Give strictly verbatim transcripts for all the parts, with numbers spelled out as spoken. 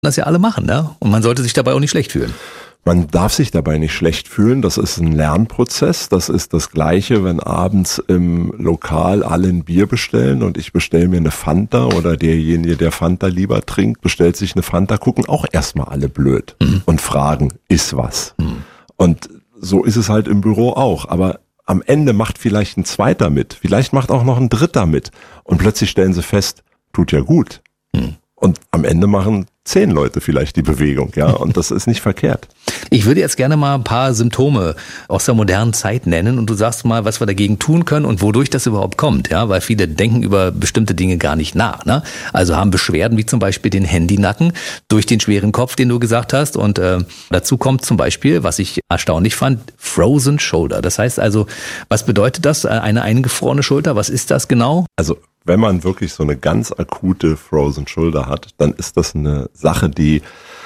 das ja alle machen, ne? Und man sollte sich dabei auch nicht schlecht fühlen. Man darf sich dabei nicht schlecht fühlen, das ist ein Lernprozess, das ist das Gleiche, wenn abends im Lokal alle ein Bier bestellen und ich bestelle mir eine Fanta oder derjenige, der Fanta lieber trinkt, bestellt sich eine Fanta, gucken auch erstmal alle blöd mhm. und fragen, ist was? Mhm. Und so ist es halt im Büro auch, aber am Ende macht vielleicht ein Zweiter mit, vielleicht macht auch noch ein Dritter mit und plötzlich stellen sie fest, tut ja gut. Mhm. Und am Ende machen zehn Leute vielleicht die Bewegung, ja, und das ist nicht verkehrt. Ich würde jetzt gerne mal ein paar Symptome aus der modernen Zeit nennen und du sagst mal, was wir dagegen tun können und wodurch das überhaupt kommt, ja, weil viele denken über bestimmte Dinge gar nicht nach, ne? Also haben Beschwerden wie zum Beispiel den Handynacken durch den schweren Kopf, den du gesagt hast, und äh, dazu kommt zum Beispiel, was ich erstaunlich fand, Frozen Shoulder. Das heißt also, was bedeutet das, eine eingefrorene Schulter? Was ist das genau? Also wenn man wirklich so eine ganz akute Frozen Shoulder hat, dann ist das eine Sache, die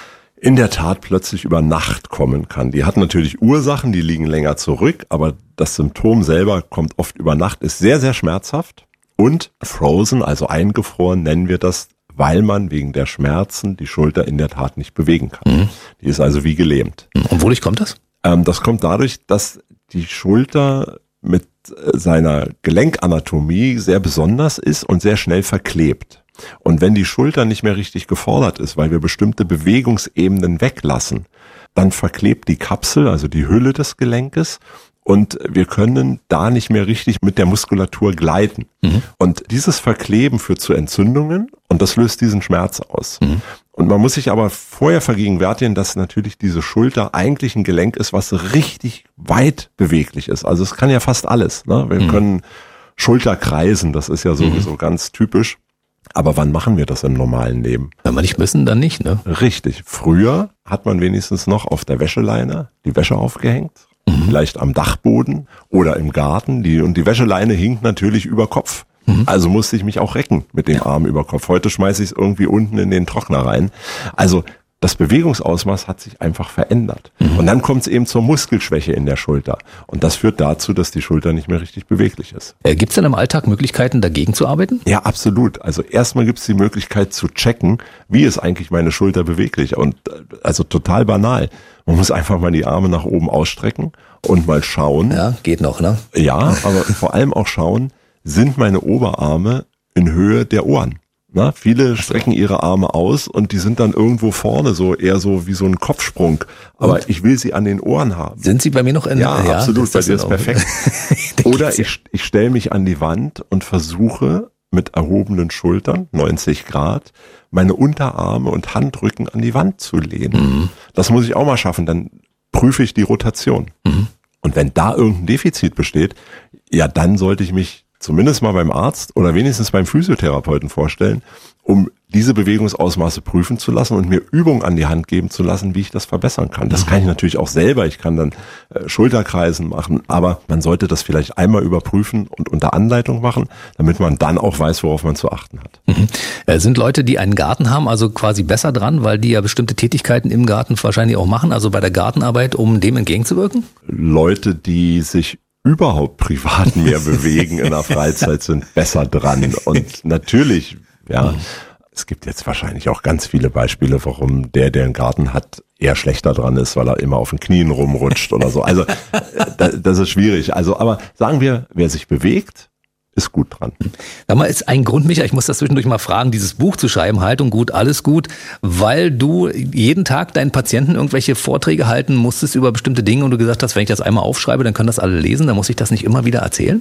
in der Tat plötzlich über Nacht kommen kann. Die hat natürlich Ursachen, die liegen länger zurück, aber das Symptom selber kommt oft über Nacht, ist sehr, sehr schmerzhaft und frozen, also eingefroren nennen wir das, weil man wegen der Schmerzen die Schulter in der Tat nicht bewegen kann. Mhm. Die ist also wie gelähmt. Und wodurch kommt das? Ähm, das kommt dadurch, dass die Schulter mit seiner Gelenkanatomie sehr besonders ist und sehr schnell verklebt. Und wenn die Schulter nicht mehr richtig gefordert ist, weil wir bestimmte Bewegungsebenen weglassen, dann verklebt die Kapsel, also die Hülle des Gelenkes, und wir können da nicht mehr richtig mit der Muskulatur gleiten. Mhm. Und dieses Verkleben führt zu Entzündungen und das löst diesen Schmerz aus. Mhm. Und man muss sich aber vorher vergegenwärtigen, dass natürlich diese Schulter eigentlich ein Gelenk ist, was richtig weit beweglich ist. Also es kann ja fast alles, ne? Wir mhm. können Schulter kreisen, das ist ja sowieso mhm. ganz typisch. Aber wann machen wir das im normalen Leben? Wenn wir nicht müssen, dann nicht, ne? Richtig. Früher hat man wenigstens noch auf der Wäscheleine die Wäsche aufgehängt. Mhm. Vielleicht am Dachboden oder im Garten. Die, und die Wäscheleine hinkt natürlich über Kopf. Mhm. Also musste ich mich auch recken mit dem Arm über Kopf. Heute schmeiße ich es irgendwie unten in den Trockner rein. Also das Bewegungsausmaß hat sich einfach verändert. Mhm. Und dann kommt es eben zur Muskelschwäche in der Schulter. Und das führt dazu, dass die Schulter nicht mehr richtig beweglich ist. Äh, gibt es denn im Alltag Möglichkeiten, dagegen zu arbeiten? Ja, absolut. Also erstmal gibt es die Möglichkeit zu checken, wie ist eigentlich meine Schulter beweglich. Und also total banal. Man muss einfach mal die Arme nach oben ausstrecken und mal schauen. Ja, geht noch, ne? Ja, aber vor allem auch schauen, sind meine Oberarme in Höhe der Ohren? Na, viele strecken ihre Arme aus und die sind dann irgendwo vorne, so eher so wie so ein Kopfsprung. Aber und? Ich will sie an den Ohren haben. Sind sie bei mir noch in Ja, ja absolut, bei dir ist auch perfekt. Oder ich, ich stelle mich an die Wand und versuche mit erhobenen Schultern, neunzig Grad, meine Unterarme und Handrücken an die Wand zu lehnen. Mhm. Das muss ich auch mal schaffen, dann prüfe ich die Rotation. Mhm. Und wenn da irgendein Defizit besteht, ja, dann sollte ich mich zumindest mal beim Arzt oder wenigstens beim Physiotherapeuten vorstellen, um diese Bewegungsausmaße prüfen zu lassen und mir Übungen an die Hand geben zu lassen, wie ich das verbessern kann. Das kann ich natürlich auch selber. Ich kann dann äh, Schulterkreisen machen, aber man sollte das vielleicht einmal überprüfen und unter Anleitung machen, damit man dann auch weiß, worauf man zu achten hat. Mhm. Äh, sind Leute, die einen Garten haben, also quasi besser dran, weil die ja bestimmte Tätigkeiten im Garten wahrscheinlich auch machen, also bei der Gartenarbeit, um dem entgegenzuwirken? Leute, die sich überhaupt privat mehr bewegen in der Freizeit, sind besser dran. Und natürlich, ja, mhm. es gibt jetzt wahrscheinlich auch ganz viele Beispiele, warum der, der einen Garten hat, eher schlechter dran ist, weil er immer auf den Knien rumrutscht oder so. Also das, das ist schwierig. Also, aber sagen wir, wer sich bewegt, ist gut dran. Sag mal, ist ein Grund, Micha, ich muss das zwischendurch mal fragen, dieses Buch zu schreiben, Haltung gut, alles gut, weil du jeden Tag deinen Patienten irgendwelche Vorträge halten musstest über bestimmte Dinge und du gesagt hast, wenn ich das einmal aufschreibe, dann können das alle lesen, dann muss ich das nicht immer wieder erzählen?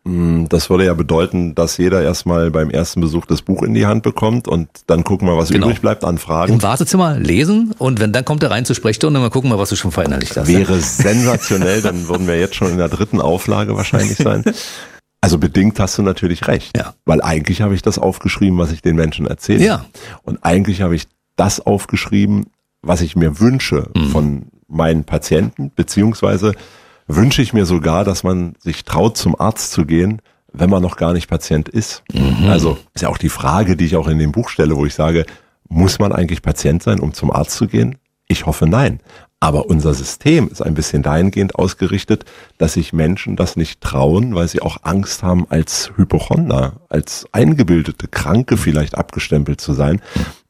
Das würde ja bedeuten, dass jeder erstmal beim ersten Besuch das Buch in die Hand bekommt und dann gucken wir, was genau übrig bleibt an Fragen. Im Wartezimmer lesen und wenn dann kommt er rein zur Sprechstunde und dann gucken wir, was du schon verinnerlicht hast. Wäre sensationell, dann würden wir jetzt schon in der dritten Auflage wahrscheinlich sein. Also bedingt hast du natürlich recht, ja. Weil eigentlich habe ich das aufgeschrieben, was ich den Menschen erzähle. Ja. Und eigentlich habe ich das aufgeschrieben, was ich mir wünsche mhm. von meinen Patienten, beziehungsweise wünsche ich mir sogar, dass man sich traut, zum Arzt zu gehen, wenn man noch gar nicht Patient ist. Mhm. Also ist ja auch die Frage, die ich auch in dem Buch stelle, wo ich sage, muss man eigentlich Patient sein, um zum Arzt zu gehen? Ich hoffe, nein. Aber unser System ist ein bisschen dahingehend ausgerichtet, dass sich Menschen das nicht trauen, weil sie auch Angst haben, als Hypochonder, als eingebildete Kranke vielleicht abgestempelt zu sein.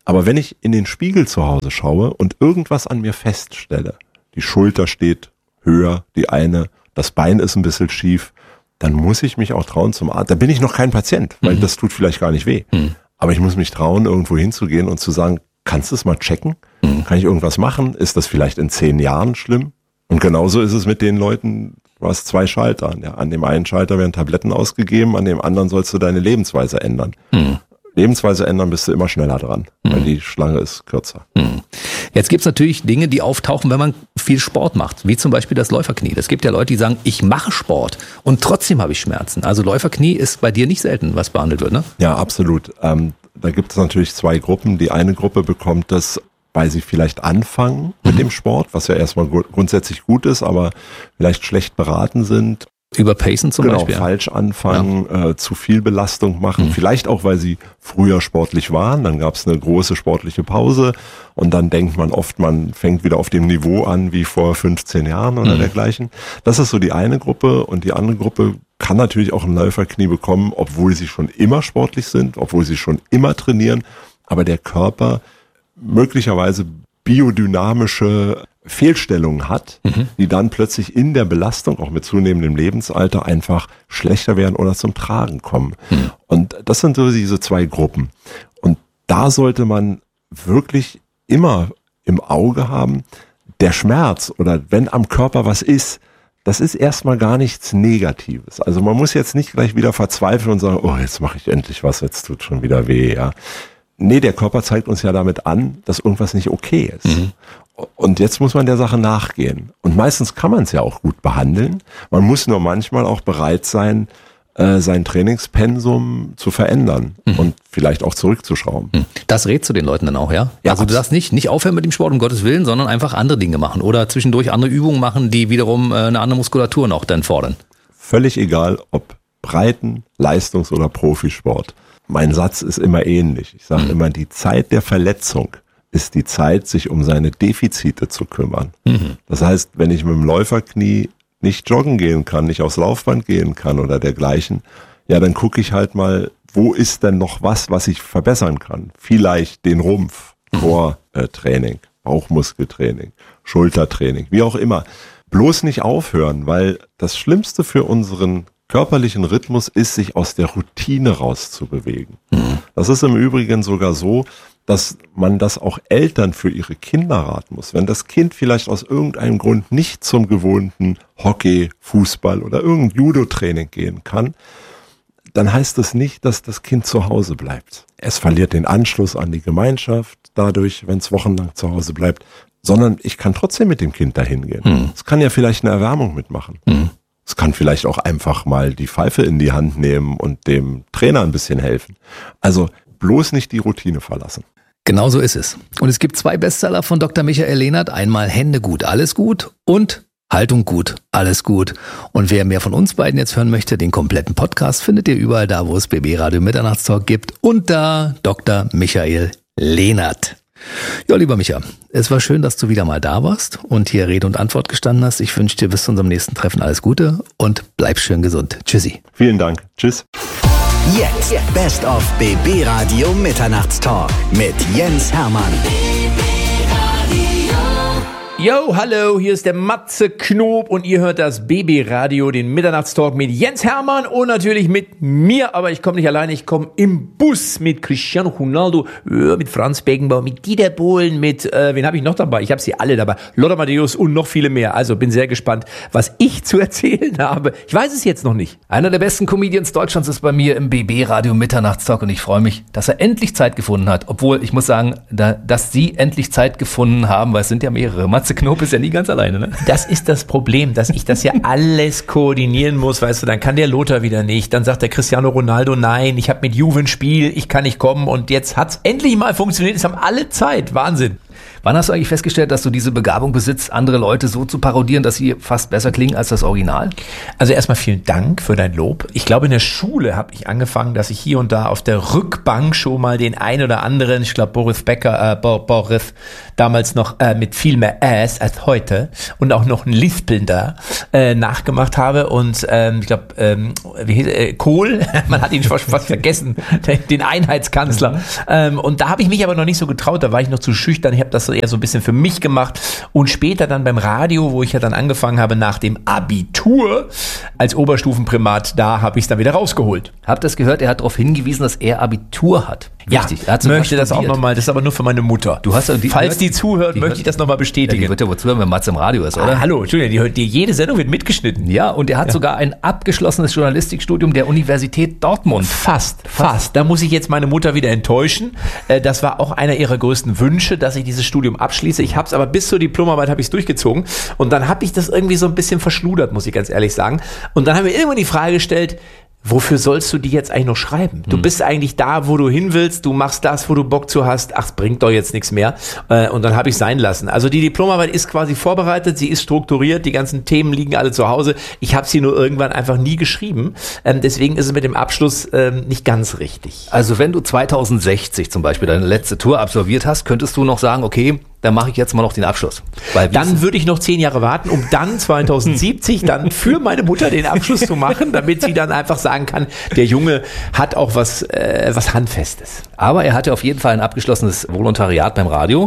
Aber wenn ich in den Spiegel zu Hause schaue und irgendwas an mir feststelle, die Schulter steht höher, die eine, das Bein ist ein bisschen schief, dann muss ich mich auch trauen zum Arzt. Da bin ich noch kein Patient, weil mhm. das tut vielleicht gar nicht weh. Mhm. Aber ich muss mich trauen, irgendwo hinzugehen und zu sagen, kannst du es mal checken? Mhm. Kann ich irgendwas machen? Ist das vielleicht in zehn Jahren schlimm? Und genauso ist es mit den Leuten, du hast zwei Schalter. Ja, an dem einen Schalter werden Tabletten ausgegeben, an dem anderen sollst du deine Lebensweise ändern. Mhm. Lebensweise ändern, bist du immer schneller dran, weil mhm. die Schlange ist kürzer. Mhm. Jetzt gibt's natürlich Dinge, die auftauchen, wenn man viel Sport macht, wie zum Beispiel das Läuferknie. Es gibt ja Leute, die sagen, ich mache Sport und trotzdem habe ich Schmerzen. Also Läuferknie ist bei dir nicht selten, was behandelt wird, ne? Ja, absolut. Ähm, da gibt es natürlich zwei Gruppen. Die eine Gruppe bekommt das, weil sie vielleicht anfangen mit mhm. dem Sport, was ja erstmal gu- grundsätzlich gut ist, aber vielleicht schlecht beraten sind. Überpacen zum genau, Beispiel. Genau, falsch anfangen, ja. äh, zu viel Belastung machen. Mhm. Vielleicht auch, weil sie früher sportlich waren. Dann gab es eine große sportliche Pause und dann denkt man oft, man fängt wieder auf dem Niveau an wie vor fünfzehn Jahren oder mhm. dergleichen. Das ist so die eine Gruppe und die andere Gruppe kann natürlich auch ein Läuferknie bekommen, obwohl sie schon immer sportlich sind, obwohl sie schon immer trainieren, aber der Körper möglicherweise biodynamische Fehlstellungen hat, mhm. die dann plötzlich in der Belastung, auch mit zunehmendem Lebensalter, einfach schlechter werden oder zum Tragen kommen. Mhm. Und das sind so diese zwei Gruppen. Und da sollte man wirklich immer im Auge haben, der Schmerz oder wenn am Körper was ist, das ist erstmal gar nichts Negatives. Also man muss jetzt nicht gleich wieder verzweifeln und sagen, oh, jetzt mache ich endlich was, jetzt tut schon wieder weh, ja. Nee, der Körper zeigt uns ja damit an, dass irgendwas nicht okay ist. Mhm. Und jetzt muss man der Sache nachgehen. Und meistens kann man es ja auch gut behandeln. Man muss nur manchmal auch bereit sein, äh, sein Trainingspensum zu verändern mhm. und vielleicht auch zurückzuschrauben. Das rätst du den Leuten dann auch, ja? ja also du sagst nicht, nicht aufhören mit dem Sport, um Gottes Willen, sondern einfach andere Dinge machen oder zwischendurch andere Übungen machen, die wiederum äh, eine andere Muskulatur noch dann fordern. Völlig egal, ob Breiten-, Leistungs- oder Profisport. Mein Satz ist immer ähnlich. Ich sage mhm. immer, die Zeit der Verletzung ist die Zeit, sich um seine Defizite zu kümmern. Mhm. Das heißt, wenn ich mit dem Läuferknie nicht joggen gehen kann, nicht aufs Laufband gehen kann oder dergleichen, ja, dann gucke ich halt mal, wo ist denn noch was, was ich verbessern kann? Vielleicht den Rumpf, Core-Training, Bauchmuskeltraining, Schultertraining, wie auch immer. Bloß nicht aufhören, weil das Schlimmste für unseren körperlichen Rhythmus ist, sich aus der Routine rauszubewegen. Mhm. Das ist im Übrigen sogar so, dass man das auch Eltern für ihre Kinder raten muss. Wenn das Kind vielleicht aus irgendeinem Grund nicht zum gewohnten Hockey, Fußball oder irgendein Judo-Training gehen kann, dann heißt das nicht, dass das Kind zu Hause bleibt. Es verliert den Anschluss an die Gemeinschaft dadurch, wenn es wochenlang zu Hause bleibt, sondern ich kann trotzdem mit dem Kind dahin gehen. Mhm. Es kann ja vielleicht eine Erwärmung mitmachen. Mhm. Es kann vielleicht auch einfach mal die Pfeife in die Hand nehmen und dem Trainer ein bisschen helfen. Also bloß nicht die Routine verlassen. Genau so ist es. Und es gibt zwei Bestseller von Doktor Michael Lehnert. Einmal Hände gut, alles gut und Haltung gut, alles gut. Und wer mehr von uns beiden jetzt hören möchte, den kompletten Podcast findet ihr überall da, wo es B B Radio Mitternachtstalk gibt. Unter Doktor Michael Lehnert. Ja, lieber Micha, es war schön, dass du wieder mal da warst und hier Rede und Antwort gestanden hast. Ich wünsche dir bis zu unserem nächsten Treffen alles Gute und bleib schön gesund. Tschüssi. Vielen Dank. Tschüss. Jetzt Best of B B Radio Mitternachtstalk mit Jens Hermann. Yo, hallo, hier ist der Matze Knob und ihr hört das B B Radio, den Mitternachtstalk mit Jens Hermann und natürlich mit mir, aber ich komme nicht alleine, ich komme im Bus mit Cristiano Ronaldo, mit Franz Beckenbauer, mit Dieter Bohlen, mit, äh, wen habe ich noch dabei? Ich habe sie alle dabei, Lothar Matthäus und noch viele mehr, also bin sehr gespannt, was ich zu erzählen habe. Ich weiß es jetzt noch nicht. Einer der besten Comedians Deutschlands ist bei mir im B B Radio Mitternachtstalk und ich freue mich, dass er endlich Zeit gefunden hat, obwohl ich muss sagen, da, dass Sie endlich Zeit gefunden haben, weil es sind ja mehrere. Matze Knob ist ja nie ganz alleine, ne? Das ist das Problem, dass ich das ja alles koordinieren muss, weißt du, dann kann der Lothar wieder nicht, dann sagt der Cristiano Ronaldo, nein, ich habe mit Juve ein Spiel, ich kann nicht kommen und jetzt hat's endlich mal funktioniert, es haben alle Zeit, Wahnsinn. Wann hast du eigentlich festgestellt, dass du diese Begabung besitzt, andere Leute so zu parodieren, dass sie fast besser klingen als das Original? Also erstmal vielen Dank für dein Lob. Ich glaube, in der Schule habe ich angefangen, dass ich hier und da auf der Rückbank schon mal den ein oder anderen, ich glaube Boris Becker, äh, Bo- Boris, damals noch äh, mit viel mehr Ass als heute und auch noch ein Lispeln da äh, nachgemacht habe. Und ähm, ich glaube, ähm, wie hieß, äh, Kohl, man hat ihn fast, fast vergessen, den Einheitskanzler. Mhm. Ähm, und da habe ich mich aber noch nicht so getraut, da war ich noch zu schüchtern. Ich habe das so eher so ein bisschen für mich gemacht. Und später dann beim Radio, wo ich ja dann angefangen habe nach dem Abitur als Oberstufenprimat, da habe ich es dann wieder rausgeholt. Habt ihr es gehört? Er hat darauf hingewiesen, dass er Abitur hat. Richtig. Ja, ich möchte das auch nochmal, das ist aber nur für meine Mutter. Du hast die, Falls die zuhört, die möchte hört, ich das nochmal bestätigen. Ja, die wird ja wohl zuhören, wenn Mats im Radio ist, oder? Ah, hallo, Entschuldigung, die hört, die, jede Sendung wird mitgeschnitten. Ja, und er hat ja. sogar ein abgeschlossenes Journalistikstudium der Universität Dortmund. Fast, fast, fast. Da muss ich jetzt meine Mutter wieder enttäuschen. Das war auch einer ihrer größten Wünsche, dass ich dieses Studium abschließe. Ich habe es aber bis zur Diplomarbeit habe ich es durchgezogen. Und dann habe ich das irgendwie so ein bisschen verschludert, muss ich ganz ehrlich sagen. Und dann haben wir irgendwann die Frage gestellt, wofür sollst du die jetzt eigentlich noch schreiben? Du bist eigentlich da, wo du hin willst, du machst das, wo du Bock zu hast, ach, es bringt doch jetzt nichts mehr. Und dann habe ich es sein lassen. Also die Diplomarbeit ist quasi vorbereitet, sie ist strukturiert, die ganzen Themen liegen alle zu Hause. Ich habe sie nur irgendwann einfach nie geschrieben. Deswegen ist es mit dem Abschluss nicht ganz richtig. Also wenn du zweitausendsechzig zum Beispiel deine letzte Tour absolviert hast, könntest du noch sagen, okay, dann mache ich jetzt mal noch den Abschluss. Weil dann würde ich noch zehn Jahre warten, um dann zweitausendsiebzig dann für meine Mutter den Abschluss zu machen, damit sie dann einfach sagen kann, der Junge hat auch was, äh, was Handfestes. Aber er hatte auf jeden Fall ein abgeschlossenes Volontariat beim Radio.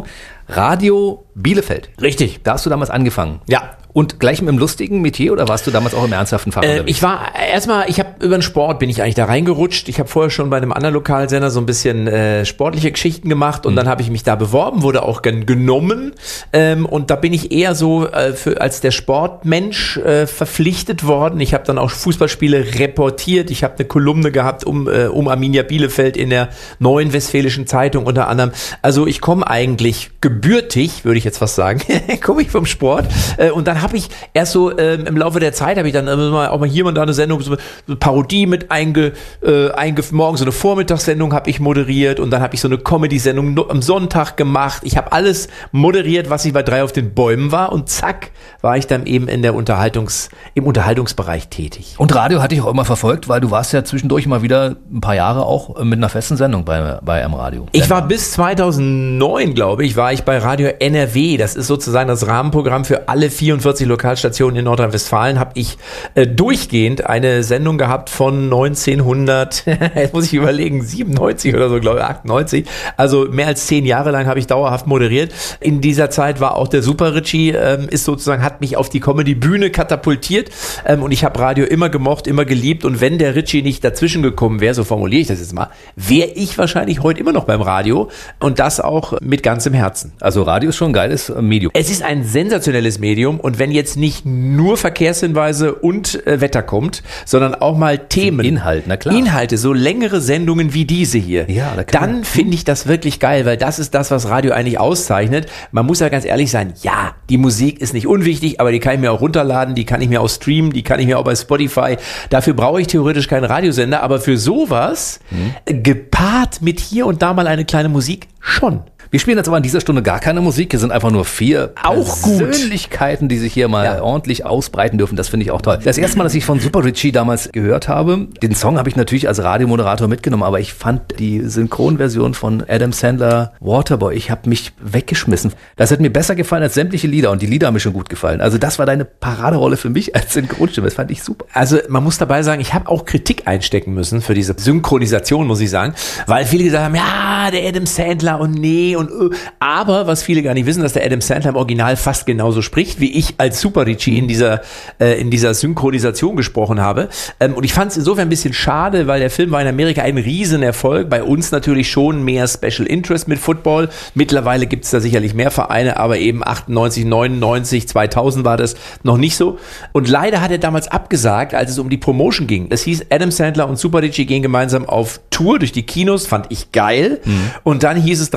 Radio Bielefeld. Richtig. Da hast du damals angefangen. Ja. Und gleich mit dem lustigen Metier oder warst du damals auch im ernsthaften Fach äh, unterwegs? Ich war erstmal, ich habe über den Sport bin ich eigentlich da reingerutscht. Ich habe vorher schon bei einem anderen Lokalsender so ein bisschen äh, sportliche Geschichten gemacht und mhm. dann habe ich mich da beworben, wurde auch gen- genommen ähm, und da bin ich eher so äh, für, als der Sportmensch äh, verpflichtet worden. Ich habe dann auch Fußballspiele reportiert. Ich habe eine Kolumne gehabt um, äh, um Arminia Bielefeld in der Neuen Westfälischen Zeitung unter anderem. Also ich komme eigentlich gebürtig, würde ich jetzt fast sagen, komme ich vom Sport äh, und dann habe ich erst so ähm, im Laufe der Zeit habe ich dann immer auch mal hier und da eine Sendung, so eine Parodie mit einge, äh, einge morgen so eine Vormittagssendung habe ich moderiert und dann habe ich so eine Comedy-Sendung am Sonntag gemacht. Ich habe alles moderiert, was ich bei drei auf den Bäumen war und zack, war ich dann eben in der Unterhaltungs, im Unterhaltungsbereich tätig. Und Radio hatte ich auch immer verfolgt, weil du warst ja zwischendurch mal wieder ein paar Jahre auch mit einer festen Sendung bei, bei M Radio. Ich war bis zweitausendneun, glaube ich, war ich bei Radio N R W. Das ist sozusagen das Rahmenprogramm für alle vierundvierzig Lokalstationen in Nordrhein-Westfalen. Habe ich äh, durchgehend eine Sendung gehabt von neunzehnhundert, jetzt muss ich überlegen, siebenundneunzig oder so, glaube ich, achtundneunzig. Also mehr als zehn Jahre lang habe ich dauerhaft moderiert. In dieser Zeit war auch der Super Richie, ähm, ist sozusagen, hat mich auf die Comedy-Bühne katapultiert ähm, und ich habe Radio immer gemocht, immer geliebt und wenn der Richie nicht dazwischen gekommen wäre, so formuliere ich das jetzt mal, wäre ich wahrscheinlich heute immer noch beim Radio und das auch mit ganzem Herzen. Also Radio ist schon ein geiles Medium. Es ist ein sensationelles Medium und wenn jetzt nicht nur Verkehrshinweise und äh, Wetter kommt, sondern auch mal Themen. Inhalt, na klar. Inhalte, so längere Sendungen wie diese hier. Ja, da kann dann finde ich das wirklich geil, weil das ist das, was Radio eigentlich auszeichnet. Man muss ja ganz ehrlich sein, ja, die Musik ist nicht unwichtig, aber die kann ich mir auch runterladen, die kann ich mir auch streamen, die kann ich mir auch bei Spotify. Dafür brauche ich theoretisch keinen Radiosender, aber für sowas, mhm. gepaart mit hier und da mal eine kleine Musik, schon. Wir spielen jetzt aber an dieser Stunde gar keine Musik. Hier sind einfach nur vier auch Persönlichkeiten, die sich hier mal ja. ordentlich ausbreiten dürfen. Das finde ich auch toll. Das erste Mal, dass ich von Super Richie damals gehört habe, den Song habe ich natürlich als Radiomoderator mitgenommen, aber ich fand die Synchronversion von Adam Sandler Waterboy, ich habe mich weggeschmissen. Das hat mir besser gefallen als sämtliche Lieder und die Lieder haben mir schon gut gefallen. Also das war deine Paraderolle für mich als Synchronstimme. Das fand ich super. Also man muss dabei sagen, ich habe auch Kritik einstecken müssen für diese Synchronisation, muss ich sagen, weil viele gesagt haben, ja, der Adam Sandler und nee und aber was viele gar nicht wissen, dass der Adam Sandler im Original fast genauso spricht, wie ich als Super Richie in dieser äh, in dieser Synchronisation gesprochen habe. Ähm, und ich fand es insofern ein bisschen schade, weil der Film war in Amerika ein Riesenerfolg. Bei uns natürlich schon mehr Special Interest mit Football. Mittlerweile gibt es da sicherlich mehr Vereine, aber eben achtundneunzig, neunundneunzig, zweitausend war das noch nicht so. Und leider hat er damals abgesagt, als es um die Promotion ging. Das hieß, Adam Sandler und Super Richie gehen gemeinsam auf Tour durch die Kinos, fand ich geil. Mhm. Und dann hieß es drei Tage vor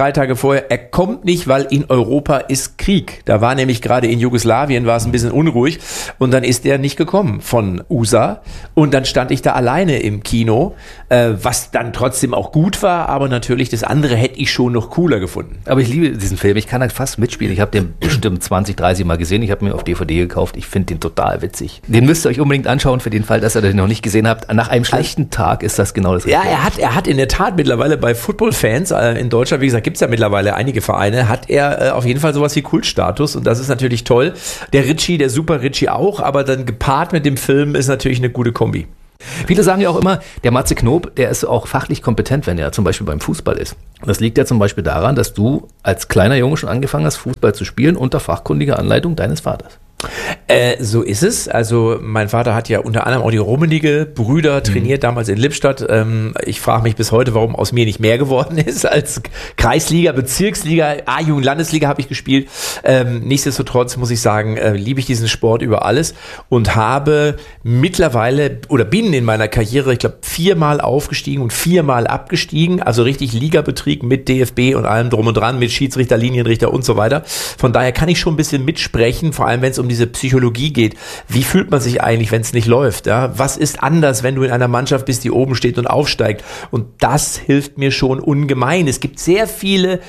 vorher, er kommt nicht, weil in Europa ist Krieg. Da war nämlich gerade in Jugoslawien war es ein bisschen unruhig und dann ist der nicht gekommen von U S A und dann stand ich da alleine im Kino, äh, was dann trotzdem auch gut war, aber natürlich das andere hätte ich schon noch cooler gefunden. Aber ich liebe diesen Film, ich kann halt fast mitspielen. Ich habe den bestimmt zwanzig, dreißig Mal gesehen, ich habe mir auf D V D gekauft, ich finde den total witzig. Den müsst ihr euch unbedingt anschauen, für den Fall, dass ihr den noch nicht gesehen habt. Nach einem schlechten Tag ist das genau das Ja, Richtige. er hat, er hat in der Tat mittlerweile bei Football-Fans äh, in Deutschland, wie gesagt, gibt's ja mittlerweile einige Vereine, hat er äh, auf jeden Fall sowas wie Kultstatus und das ist natürlich toll. Der Ritchie, der Super Ritchie auch, aber dann gepaart mit dem Film ist natürlich eine gute Kombi. Viele sagen ja auch immer, der Matze Knob, der ist auch fachlich kompetent, wenn er zum Beispiel beim Fußball ist. Das liegt ja zum Beispiel daran, dass du als kleiner Junge schon angefangen hast, Fußball zu spielen unter fachkundiger Anleitung deines Vaters. Äh, so ist es. Also mein Vater hat ja unter anderem auch die Rummenigge Brüder trainiert, mhm. damals in Lippstadt. Ähm, ich frage mich bis heute, warum aus mir nicht mehr geworden ist als Kreisliga, Bezirksliga, A-Jugend, Landesliga habe ich gespielt. Ähm, nichtsdestotrotz muss ich sagen, äh, liebe ich diesen Sport über alles und habe mittlerweile oder bin in meiner Karriere, ich glaube, viermal aufgestiegen und viermal abgestiegen. Also richtig Ligabetrieb mit D F B und allem drum und dran, mit Schiedsrichter, Linienrichter und so weiter. Von daher kann ich schon ein bisschen mitsprechen, vor allem wenn es um diese Psychologie geht. Wie fühlt man sich eigentlich, wenn es nicht läuft? Ja? Was ist anders, wenn du in einer Mannschaft bist, die oben steht und aufsteigt? Und das hilft mir schon ungemein. Es gibt sehr viele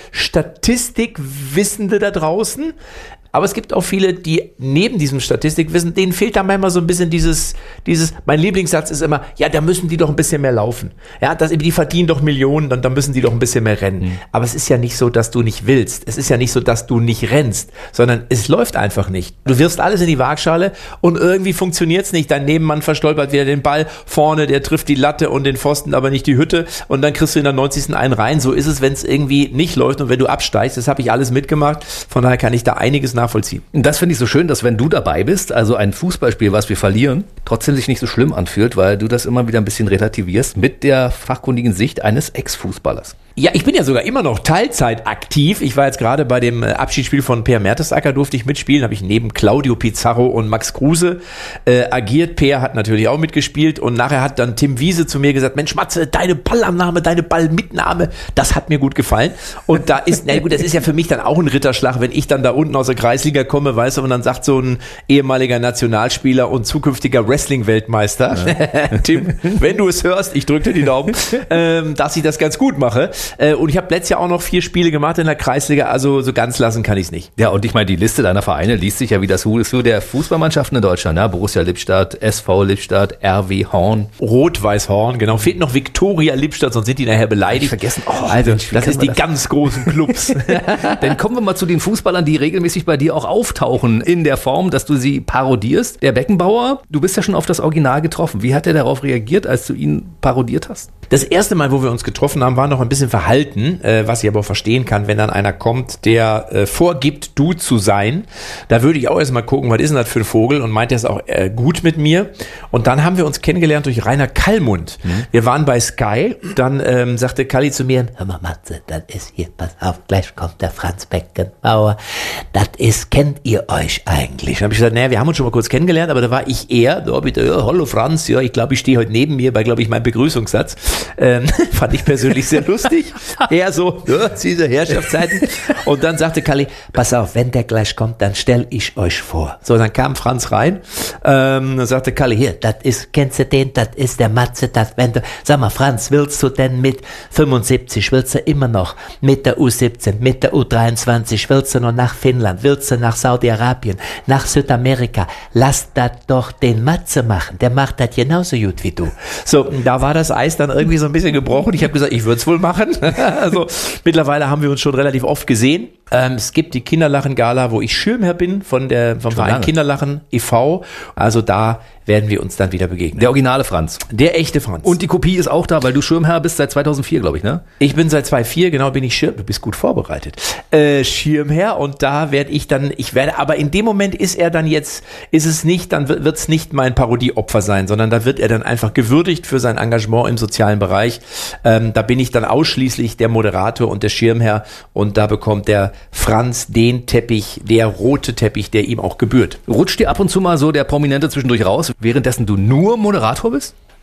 Statistikwissende da draußen, aber es gibt auch viele, die neben diesem Statistikwissen, denen fehlt da manchmal so ein bisschen dieses, dieses, mein Lieblingssatz ist immer, ja, da müssen die doch ein bisschen mehr laufen. Ja, das, die verdienen doch Millionen, dann, dann müssen die doch ein bisschen mehr rennen. Mhm. Aber es ist ja nicht so, dass du nicht willst. Es ist ja nicht so, dass du nicht rennst, sondern es läuft einfach nicht. Du wirfst alles in die Waagschale und irgendwie funktioniert's nicht. Dein Nebenmann verstolpert wieder den Ball vorne, der trifft die Latte und den Pfosten, aber nicht die Hütte und dann kriegst du in der neunzigsten einen rein. So ist es, wenn es irgendwie nicht läuft und wenn du absteigst. Das habe ich alles mitgemacht. Von daher kann ich da einiges nachvollziehen. Und das finde ich so schön, dass wenn du dabei bist, also ein Fußballspiel, was wir verlieren, trotzdem sich nicht so schlimm anfühlt, weil du das immer wieder ein bisschen relativierst mit der fachkundigen Sicht eines Ex-Fußballers. Ja, ich bin ja sogar immer noch Teilzeit aktiv. Ich war jetzt gerade bei dem Abschiedsspiel von Per Mertesacker, durfte ich mitspielen, habe ich neben Claudio Pizarro und Max Kruse äh, agiert. Per hat natürlich auch mitgespielt und nachher hat dann Tim Wiese zu mir gesagt, Mensch Matze, deine Ballannahme, deine Ballmitnahme, das hat mir gut gefallen. Und da ist, na gut, das ist ja für mich dann auch ein Ritterschlag, wenn ich dann da unten aus der Kreisliga komme, weißt du, und dann sagt so ein ehemaliger Nationalspieler und zukünftiger Wrestling-Weltmeister, ja. Tim, wenn du es hörst, ich drücke dir die Daumen, ähm, dass ich das ganz gut mache. Äh, und ich habe letztes Jahr auch noch vier Spiele gemacht in der Kreisliga, also so ganz lassen kann ich es nicht. Ja, und ich meine, die Liste deiner Vereine liest sich ja wie das Who is Who der Fußballmannschaften in Deutschland. Ja? Borussia Lippstadt, S V Lippstadt, R W Horn. Rot-Weiß-Horn, genau. Fehlt noch Viktoria Lippstadt, sonst sind die nachher beleidigt. Vergessen. Oh, also, Mensch, das ist die das? ganz großen Clubs. Dann kommen wir mal zu den Fußballern, die regelmäßig bei dir auch auftauchen, in der Form, dass du sie parodierst. Der Beckenbauer, du bist ja schon auf das Original getroffen. Wie hat er darauf reagiert, als du ihn parodiert hast? Das erste Mal, wo wir uns getroffen haben, war noch ein bisschen verhalten, äh, was ich aber auch verstehen kann, wenn dann einer kommt, der äh, vorgibt, du zu sein. Da würde ich auch erstmal gucken, was ist denn das für ein Vogel, und meint er es auch äh, gut mit mir. Und dann haben wir uns kennengelernt durch Rainer Kallmund. Mhm. Wir waren bei Sky, dann ähm, sagte Kalli zu mir, hör mal Matze, das ist hier, pass auf, gleich kommt der Franz Beckenbauer. Das ist, kennt ihr euch eigentlich? Dann habe ich gesagt, naja, wir haben uns schon mal kurz kennengelernt, aber da war ich eher, da bitte, ja, hallo Franz, ja, ich glaube, ich stehe heute neben mir bei, glaube ich, meinem Begrüßungssatz. Ähm, fand ich persönlich sehr lustig. Eher so, ja, diese Herrschaftszeiten. Und dann sagte Kalli, pass auf, wenn der gleich kommt, dann stell ich euch vor. So, dann kam Franz rein. Ähm, dann sagte Kalli, hier, das ist, kennst du den, das ist der Matze, das, wenn du, sag mal, Franz, willst du denn mit fünfundsiebzig, willst du immer noch mit der U siebzehn, mit der U dreiundzwanzig, willst du noch nach Finnland, willst du nach Saudi-Arabien, nach Südamerika? Lass das doch den Matze machen, der macht das genauso gut wie du. So, da war das Eis dann irgendwie so ein bisschen gebrochen. Ich habe gesagt, ich würde es wohl machen. Also mittlerweile haben wir uns schon relativ oft gesehen. Ähm, es gibt die Kinderlachen-Gala, wo ich Schirmherr bin von der vom Verein Kinderlachen e V. Also da werden wir uns dann wieder begegnen. Der originale Franz. Der echte Franz. Und die Kopie ist auch da, weil du Schirmherr bist seit zweitausendvier, glaube ich, ne? Ich bin seit zweitausendvier, genau, bin ich Schirm. Du bist gut vorbereitet. Äh, Schirmherr, und da werde ich dann, ich werde, aber in dem Moment ist er dann jetzt, ist es nicht, dann wird es nicht mein Parodieopfer sein, sondern da wird er dann einfach gewürdigt für sein Engagement im sozialen Bereich. Ähm, da bin ich dann ausschließlich der Moderator und der Schirmherr, und da bekommt der Franz den Teppich, der rote Teppich, der ihm auch gebührt. Rutscht dir ab und zu mal so der Prominente zwischendurch raus, währenddessen du nur Moderator bist?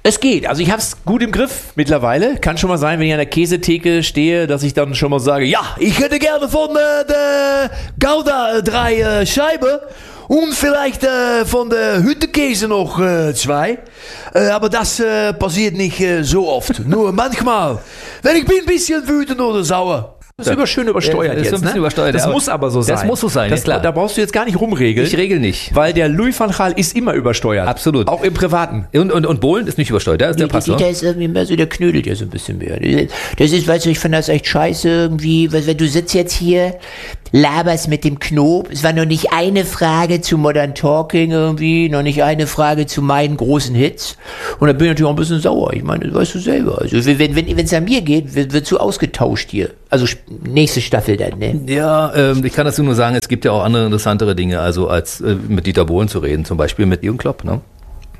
Es geht. Also ich habe es gut im Griff mittlerweile. Kann schon mal sein, wenn ich an der Käsetheke stehe, dass ich dann schon mal sage, ja, ich hätte gerne von äh, der Gouda äh, drei äh, Scheiben und vielleicht äh, von der Hüttekäse noch äh, zwei. Äh, aber das äh, passiert nicht äh, so oft. Nur manchmal, wenn ich bin ein bisschen wütend oder sauer. Das ist über schön übersteuert ja, ist jetzt, so ein bisschen ne? übersteuert. Das aber muss aber so sein. Das muss so sein, das, ist klar. Da brauchst du jetzt gar nicht rumregeln. Ich regel nicht. Weil der Louis van Gaal ist immer übersteuert. Absolut. Auch im Privaten. Und, und, und Bohlen ist nicht übersteuert, der ist der Pastor. Der ist irgendwie mehr so, der knödelt ja so ein bisschen mehr. Das ist, weißt du, ich finde das echt scheiße irgendwie, weil wenn du sitzt jetzt hier, laberst mit dem Knob, es war noch nicht eine Frage zu Modern Talking irgendwie, noch nicht eine Frage zu meinen großen Hits. Und da bin ich natürlich auch ein bisschen sauer. Ich meine, das weißt du selber. Also wenn wenn wenn es an mir geht, wird, wird so ausgetauscht hier. Also nächste Staffel dann, ne? Ja, ähm, ich kann dazu nur sagen, es gibt ja auch andere interessantere Dinge, also als äh, mit Dieter Bohlen zu reden, zum Beispiel mit Jürgen Klopp, ne?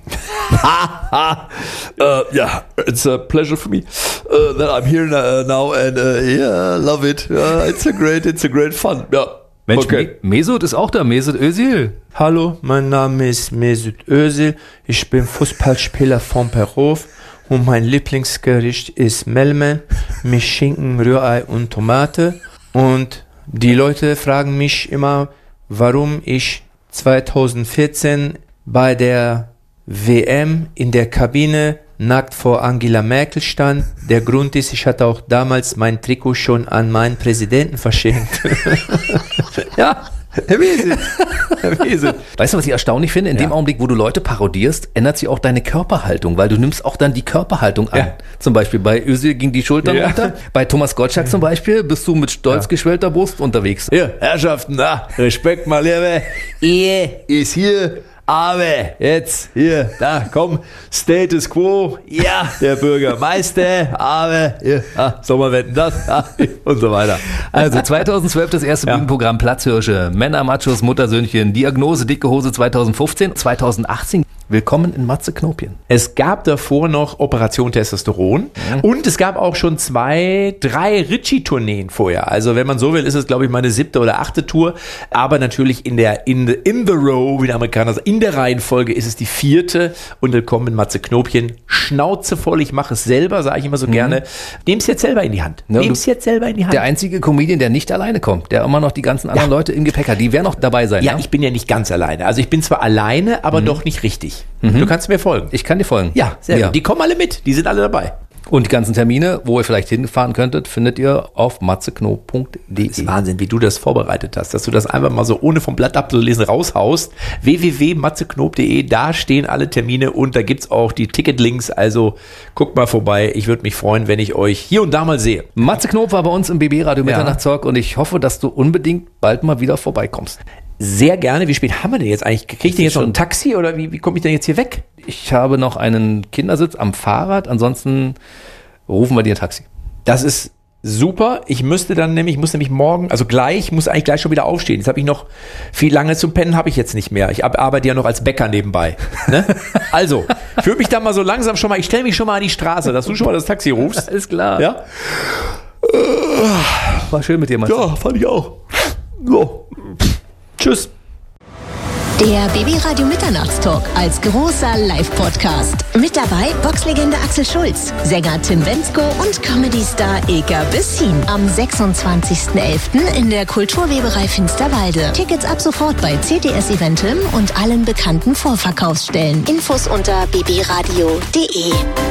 uh, yeah, it's a pleasure for me uh, that I'm here now and uh, yeah, love it. Uh, it's a great, it's a great fun. Ja. Mensch, Okay. Mesut ist auch da, Mesut Özil. Hallo, mein Name ist Mesut Özil. Ich bin Fußballspieler von Perov und mein Lieblingsgericht ist Melmen mit Schinken, Rührei und Tomate. Und die Leute fragen mich immer, warum ich zwanzig vierzehn bei der W M in der Kabine nackt vor Angela Merkel stand. Der Grund ist, ich hatte auch damals mein Trikot schon an meinen Präsidenten verschenkt. Ja, Herr Mesut. Herr Mesut. Weißt du, was ich erstaunlich finde? In dem Augenblick, wo du Leute parodierst, ändert sich auch deine Körperhaltung, weil du nimmst auch dann die Körperhaltung an. Ja. Zum Beispiel bei Özil ging die Schultern Ja. runter. Bei Thomas Gottschalk zum Beispiel bist du mit stolz geschwellter Brust unterwegs. Hier, Herrschaften, na, Respekt mal, Liebe. Ehe. Ist hier, aber jetzt, hier, da, komm, Status Quo, ja, der Bürgermeister, aber, hier, ah, Sommerwetten, das, ah, und so weiter. Also zweitausendzwölf das erste Ja. Bühnenprogramm Platzhirsche, Männer, Machos, Muttersöhnchen, Diagnose, dicke Hose zweitausendfünfzehn, zweitausendachtzehn, Willkommen in Matze Knopien. Es gab davor noch Operation Testosteron und es gab auch schon zwei, drei Ritchie-Tourneen vorher. Also wenn man so will, ist es, glaube ich, meine siebte oder achte Tour. Aber natürlich in der in the, in the row, wie der Amerikaner sagt, in der Reihenfolge ist es die vierte. Und Willkommen in Matze Knopien. Schnauze voll, ich mache es selber, sage ich immer so gerne. Nehm's jetzt selber in die Hand. Ja, Nehm's du- jetzt selber in die Hand. Der einzige Comedian, der nicht alleine kommt, der immer noch die ganzen anderen Leute im Gepäck hat, die werden noch dabei sein. ja, ich bin ja nicht ganz alleine. Also ich bin zwar alleine, aber doch nicht richtig. Du kannst mir folgen. Ich kann dir folgen. Ja, sehr gut. Die kommen alle mit. Die sind alle dabei. Und die ganzen Termine, wo ihr vielleicht hinfahren könntet, findet ihr auf matzeknob punkt de. Das ist Wahnsinn, wie du das vorbereitet hast, dass du das einfach mal so ohne vom Blatt abzulesen raushaust. w w w punkt matzeknob punkt de, da stehen alle Termine und da gibt's auch die Ticketlinks, also guckt mal vorbei. Ich würde mich freuen, wenn ich euch hier und da mal sehe. Matze Knob war bei uns im B B-Radio Ja. Mitternachtstalk und ich hoffe, dass du unbedingt bald mal wieder vorbeikommst. Sehr gerne. Wie spät haben wir denn jetzt eigentlich? Krieg ich denn jetzt noch schon- ein Taxi oder wie, wie komme ich denn jetzt hier weg? Ich habe noch einen Kindersitz am Fahrrad, ansonsten rufen wir dir ein Taxi. Das ist super. Ich müsste dann nämlich, ich muss nämlich morgen, also gleich, muss eigentlich gleich schon wieder aufstehen. Jetzt habe ich noch viel lange zum Pennen habe ich jetzt nicht mehr. Ich ar- arbeite ja noch als Bäcker nebenbei. Ne? Also, ich würde mich dann mal so langsam schon mal, ich stelle mich schon mal an die Straße, dass du schon mal das Taxi rufst. Alles klar. Ja? War schön mit dir, Matze. Ja, fand ich auch. So. Tschüss. Der B B-Radio Mitternachtstalk als großer Live-Podcast. Mit dabei Boxlegende Axel Schulz, Sänger Tim Bendzko und Comedy-Star Ilka Bessin. Am sechsundzwanzigsten elften in der Kulturweberei Finsterwalde. Tickets ab sofort bei C T S Eventim und allen bekannten Vorverkaufsstellen. Infos unter b b radio punkt de.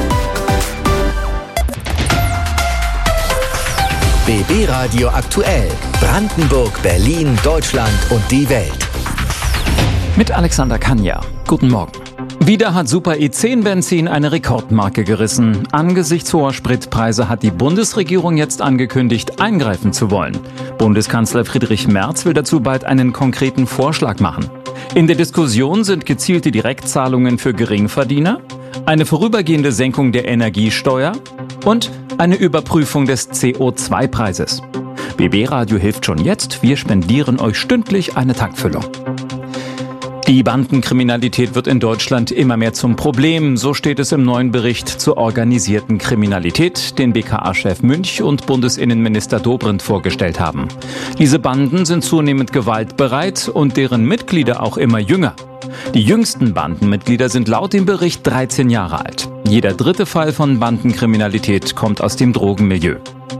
B B-Radio aktuell. Brandenburg, Berlin, Deutschland und die Welt. Mit Alexander Kanja. Guten Morgen. Wieder hat Super E zehn Benzin eine Rekordmarke gerissen. Angesichts hoher Spritpreise hat die Bundesregierung jetzt angekündigt, eingreifen zu wollen. Bundeskanzler Friedrich Merz will dazu bald einen konkreten Vorschlag machen. In der Diskussion sind gezielte Direktzahlungen für Geringverdiener, eine vorübergehende Senkung der Energiesteuer und eine Überprüfung des C O zwei Preises. B B-Radio hilft schon jetzt. Wir spendieren euch stündlich eine Tankfüllung. Die Bandenkriminalität wird in Deutschland immer mehr zum Problem. So steht es im neuen Bericht zur organisierten Kriminalität, den B K A-Chef Münch und Bundesinnenminister Dobrindt vorgestellt haben. Diese Banden sind zunehmend gewaltbereit und deren Mitglieder auch immer jünger. Die jüngsten Bandenmitglieder sind laut dem Bericht dreizehn Jahre alt. Jeder dritte Fall von Bandenkriminalität kommt aus dem Drogenmilieu.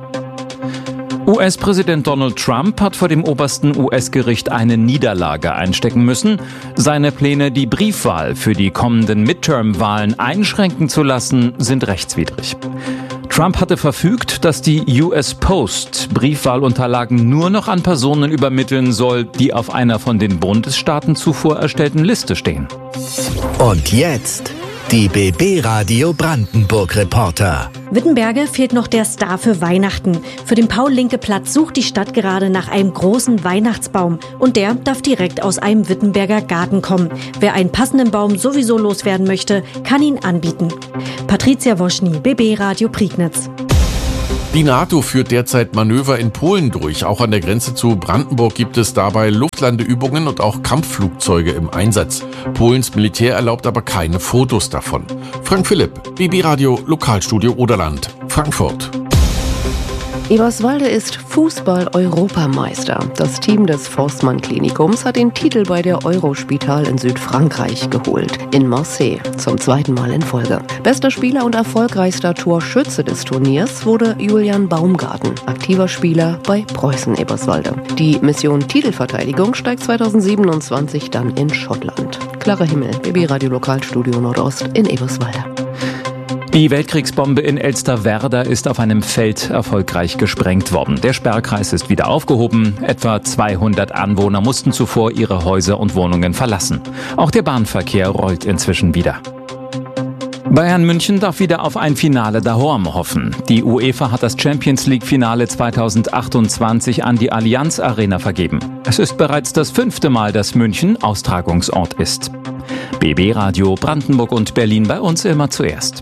U S-Präsident Donald Trump hat vor dem obersten U S-Gericht eine Niederlage einstecken müssen. Seine Pläne, die Briefwahl für die kommenden Midterm-Wahlen einschränken zu lassen, sind rechtswidrig. Trump hatte verfügt, dass die U S Post Briefwahlunterlagen nur noch an Personen übermitteln soll, die auf einer von den Bundesstaaten zuvor erstellten Liste stehen. Und jetzt die B B-Radio Brandenburg-Reporter. Wittenberge fehlt noch der Star für Weihnachten. Für den Paul-Linke-Platz sucht die Stadt gerade nach einem großen Weihnachtsbaum. Und der darf direkt aus einem Wittenberger Garten kommen. Wer einen passenden Baum sowieso loswerden möchte, kann ihn anbieten. Patricia Woschny, B B-Radio Prignitz. Die NATO führt derzeit Manöver in Polen durch. Auch an der Grenze zu Brandenburg gibt es dabei Luftlandeübungen und auch Kampfflugzeuge im Einsatz. Polens Militär erlaubt aber keine Fotos davon. Frank Philipp, B B-Radio, Lokalstudio Oderland, Frankfurt. Eberswalde ist Fußball-Europameister. Das Team des Forstmann-Klinikums hat den Titel bei der Eurospital in Südfrankreich geholt. In Marseille, zum zweiten Mal in Folge. Bester Spieler und erfolgreichster Torschütze des Turniers wurde Julian Baumgarten, aktiver Spieler bei Preußen Eberswalde. Die Mission Titelverteidigung steigt zweitausendsiebenundzwanzig dann in Schottland. Klarer Himmel, B B-Radio Lokalstudio Nordost in Eberswalde. Die Weltkriegsbombe in Elsterwerda ist auf einem Feld erfolgreich gesprengt worden. Der Sperrkreis ist wieder aufgehoben. Etwa zweihundert Anwohner mussten zuvor ihre Häuser und Wohnungen verlassen. Auch der Bahnverkehr rollt inzwischen wieder. Bayern München darf wieder auf ein Finale daheim hoffen. Die UEFA hat das Champions-League-Finale zweitausendachtundzwanzig an die Allianz Arena vergeben. Es ist bereits das fünfte Mal, dass München Austragungsort ist. B B-Radio Brandenburg und Berlin bei uns immer zuerst.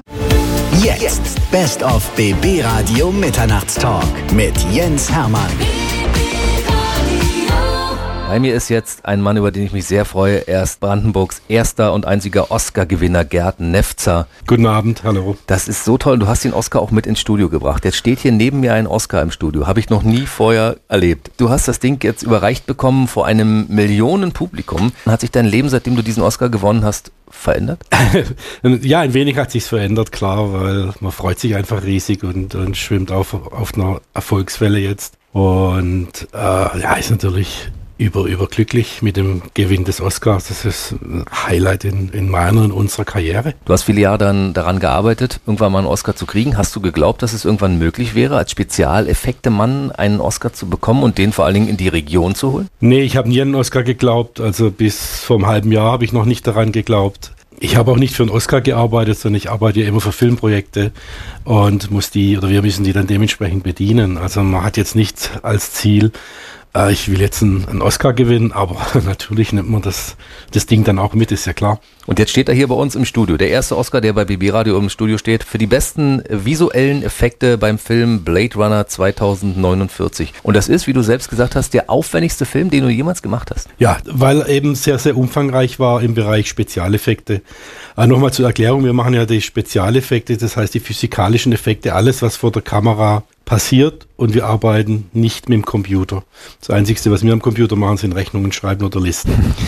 Jetzt Best of B B-Radio Mitternachtstalk mit Jens Hermann. Bei mir ist jetzt ein Mann, über den ich mich sehr freue. Er ist Brandenburgs erster und einziger Oscar-Gewinner, Gerd Nefzer. Guten Abend, hallo. Das ist so toll. Du hast den Oscar auch mit ins Studio gebracht. Jetzt steht hier neben mir ein Oscar im Studio. Habe ich noch nie vorher erlebt. Du hast das Ding jetzt überreicht bekommen vor einem Millionenpublikum. Hat sich dein Leben, seitdem du diesen Oscar gewonnen hast, verändert? Ja, ein wenig hat sich's verändert, klar, weil man freut sich einfach riesig und, und schwimmt auf, auf einer Erfolgswelle jetzt. Und äh, ja, ist natürlich über, überglücklich mit dem Gewinn des Oscars. Das ist ein Highlight in, in meiner und unserer Karriere. Du hast viele Jahre dann daran gearbeitet, irgendwann mal einen Oscar zu kriegen. Hast du geglaubt, dass es irgendwann möglich wäre, als Spezialeffekte-Mann einen Oscar zu bekommen und den vor allen Dingen in die Region zu holen? Nee, ich habe nie an einen Oscar geglaubt. Also bis vor einem halben Jahr habe ich noch nicht daran geglaubt. Ich habe auch nicht für einen Oscar gearbeitet, sondern ich arbeite ja immer für Filmprojekte und muss die, oder wir müssen die dann dementsprechend bedienen. Also man hat jetzt nicht als Ziel, äh, ich will jetzt einen, einen Oscar gewinnen, aber natürlich nimmt man das, das Ding dann auch mit, ist ja klar. Und jetzt steht er hier bei uns im Studio. Der erste Oscar, der bei B B-Radio im Studio steht, für die besten visuellen Effekte beim Film Blade Runner zweitausendneunundvierzig. Und das ist, wie du selbst gesagt hast, der aufwendigste Film, den du jemals gemacht hast. Ja, weil er eben sehr, sehr umfangreich war im Bereich Spezialeffekte. Äh, Nochmal zur Erklärung, wir machen ja die Spezialeffekte, das heißt die physikalischen Effekte, alles, was vor der Kamera passiert, und wir arbeiten nicht mit dem Computer. Das Einzige, was wir am Computer machen, sind Rechnungen schreiben oder Listen.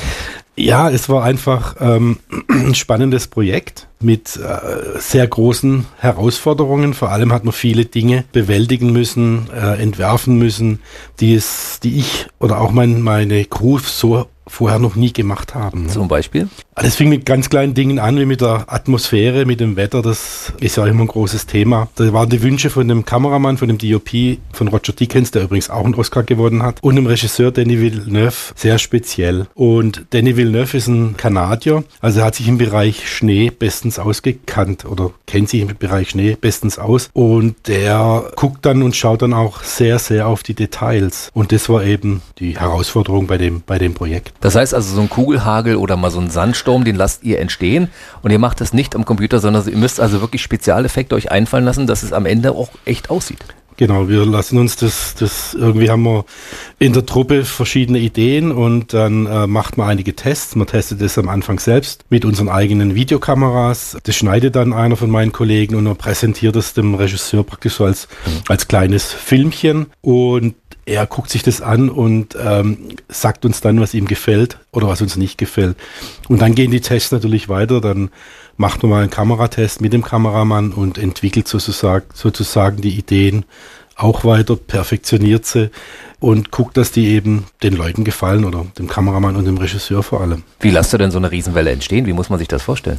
Ja, es war einfach ähm, ein spannendes Projekt mit äh, sehr großen Herausforderungen. Vor allem hat man viele Dinge bewältigen müssen, äh, entwerfen müssen, die es, die ich oder auch mein, meine Crew so vorher noch nie gemacht haben. Zum Beispiel? Das fing mit ganz kleinen Dingen an, wie mit der Atmosphäre, mit dem Wetter. Das ist ja immer ein großes Thema. Da waren die Wünsche von dem Kameramann, von dem D O P, von Roger Deakins, der übrigens auch einen Oscar gewonnen hat, und dem Regisseur Denis Villeneuve sehr speziell. Und Denis Villeneuve ist ein Kanadier, also er hat sich im Bereich Schnee bestens ausgekannt oder kennt sich im Bereich Schnee bestens aus. Und der guckt dann und schaut dann auch sehr, sehr auf die Details. Und das war eben die Herausforderung bei dem, bei dem Projekt. Das heißt also, so ein Kugelhagel oder mal so ein Sandsturm, den lasst ihr entstehen und ihr macht das nicht am Computer, sondern ihr müsst also wirklich Spezialeffekte euch einfallen lassen, dass es am Ende auch echt aussieht. Genau, wir lassen uns das, das irgendwie haben wir in der Truppe verschiedene Ideen und dann äh, macht man einige Tests. Man testet das am Anfang selbst mit unseren eigenen Videokameras. Das schneidet dann einer von meinen Kollegen und man präsentiert es dem Regisseur praktisch so als, als kleines Filmchen. Und er guckt sich das an und ähm, sagt uns dann, was ihm gefällt oder was uns nicht gefällt. Und dann gehen die Tests natürlich weiter, dann macht man mal einen Kameratest mit dem Kameramann und entwickelt sozusagen, sozusagen die Ideen auch weiter, perfektioniert sie und guckt, dass die eben den Leuten gefallen oder dem Kameramann und dem Regisseur vor allem. Wie lasst ihr denn so eine Riesenwelle entstehen? Wie muss man sich das vorstellen?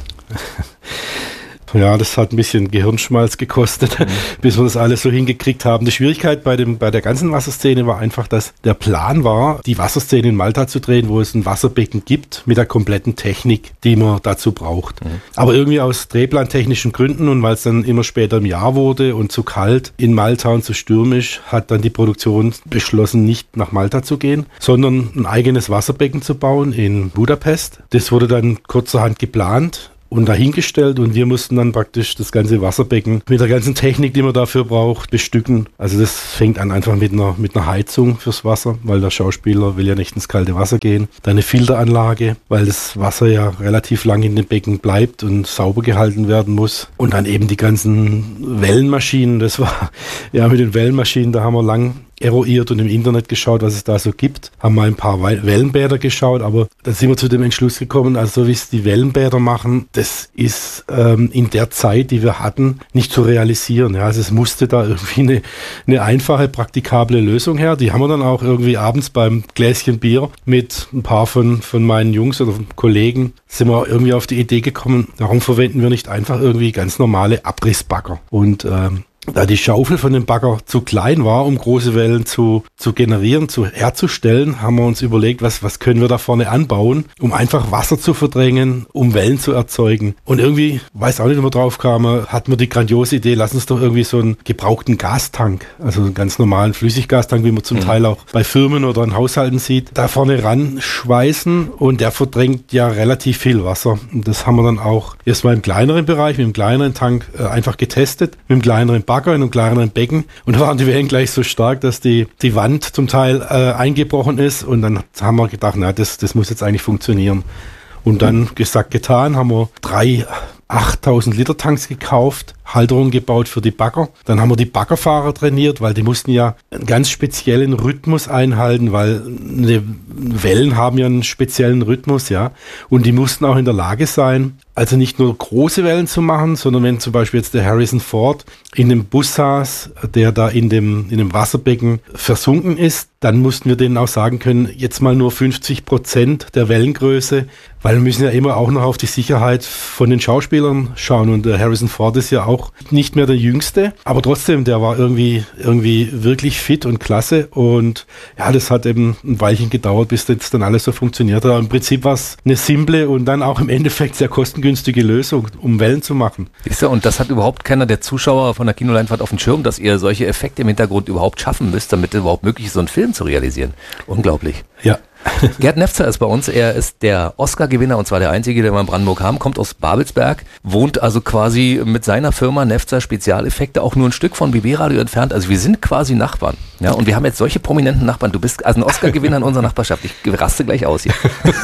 Ja, das hat ein bisschen Gehirnschmalz gekostet, mhm. bis wir das alles so hingekriegt haben. Die Schwierigkeit bei dem, bei der ganzen Wasserszene war einfach, dass der Plan war, die Wasserszene in Malta zu drehen, wo es ein Wasserbecken gibt, mit der kompletten Technik, die man dazu braucht. Mhm. Aber irgendwie aus drehplantechnischen Gründen und weil es dann immer später im Jahr wurde und zu kalt in Malta und zu stürmisch, hat dann die Produktion beschlossen, nicht nach Malta zu gehen, sondern ein eigenes Wasserbecken zu bauen in Budapest. Das wurde dann kurzerhand geplant und dahingestellt und wir mussten dann praktisch das ganze Wasserbecken mit der ganzen Technik, die man dafür braucht, bestücken. Also das fängt an einfach mit einer, mit einer Heizung fürs Wasser, weil der Schauspieler will ja nicht ins kalte Wasser gehen. Dann eine Filteranlage, weil das Wasser ja relativ lang in dem Becken bleibt und sauber gehalten werden muss. Und dann eben die ganzen Wellenmaschinen. Das war, ja, mit den Wellenmaschinen, da haben wir lang eruiert und im Internet geschaut, was es da so gibt. Haben mal ein paar Wellenbäder geschaut, aber da sind wir zu dem Entschluss gekommen, also so wie es die Wellenbäder machen, das ist ähm, in der Zeit, die wir hatten, nicht zu realisieren. Ja, also es musste da irgendwie eine, eine einfache, praktikable Lösung her. Die haben wir dann auch irgendwie abends beim Gläschen Bier mit ein paar von, von meinen Jungs oder Kollegen sind wir irgendwie auf die Idee gekommen, warum verwenden wir nicht einfach irgendwie ganz normale Abrissbagger? Und ähm, da die Schaufel von dem Bagger zu klein war, um große Wellen zu, zu generieren, zu herzustellen, haben wir uns überlegt, was, was können wir da vorne anbauen, um einfach Wasser zu verdrängen, um Wellen zu erzeugen. Und irgendwie, weiß auch nicht, wie wir drauf kamen, hatten wir die grandiose Idee, lass uns doch irgendwie so einen gebrauchten Gastank, also einen ganz normalen Flüssiggastank, wie man zum mhm. Teil auch bei Firmen oder in Haushalten sieht, da vorne ran schweißen und der verdrängt ja relativ viel Wasser. Und das haben wir dann auch erstmal im kleineren Bereich, mit dem kleineren Tank äh, einfach getestet, mit dem kleineren Bagger in einem kleineren Becken und da waren die Wellen gleich so stark, dass die, die Wand zum Teil äh, eingebrochen ist und dann haben wir gedacht, na, das, das muss jetzt eigentlich funktionieren. Und dann gesagt, getan, haben wir drei achttausend Liter Tanks gekauft, Halterungen gebaut für die Bagger. Dann haben wir die Baggerfahrer trainiert, weil die mussten ja einen ganz speziellen Rhythmus einhalten, weil eine Wellen haben ja einen speziellen Rhythmus, ja. Und die mussten auch in der Lage sein, also nicht nur große Wellen zu machen, sondern wenn zum Beispiel jetzt der Harrison Ford in dem Bus saß, der da in dem, in dem Wasserbecken versunken ist, dann mussten wir denen auch sagen können, jetzt mal nur fünfzig Prozent der Wellengröße, weil wir müssen ja immer auch noch auf die Sicherheit von den Schauspielern schauen und der Harrison Ford ist ja auch nicht mehr der Jüngste, aber trotzdem, der war irgendwie, irgendwie wirklich fit und klasse und ja, das hat eben ein Weilchen gedauert, bis das dann alles so funktioniert hat. Aber im Prinzip war es eine simple und dann auch im Endeffekt sehr kostengünstige Lösung, um Wellen zu machen. Ist ja, und das hat überhaupt keiner der Zuschauer von der Kinoleinwand auf dem Schirm, dass ihr solche Effekte im Hintergrund überhaupt schaffen müsst, damit es überhaupt möglich ist, so einen Film zu realisieren. Unglaublich. Ja. Gerd Nefzer ist bei uns, er ist der Oscar-Gewinner und zwar der einzige, der mal in Brandenburg kam, kommt aus Babelsberg, wohnt also quasi mit seiner Firma Nefzer Spezialeffekte auch nur ein Stück von B B Radio entfernt, also wir sind quasi Nachbarn. Ja, und wir haben jetzt solche prominenten Nachbarn, du bist also ein Oscar-Gewinner in unserer Nachbarschaft, ich raste gleich aus hier.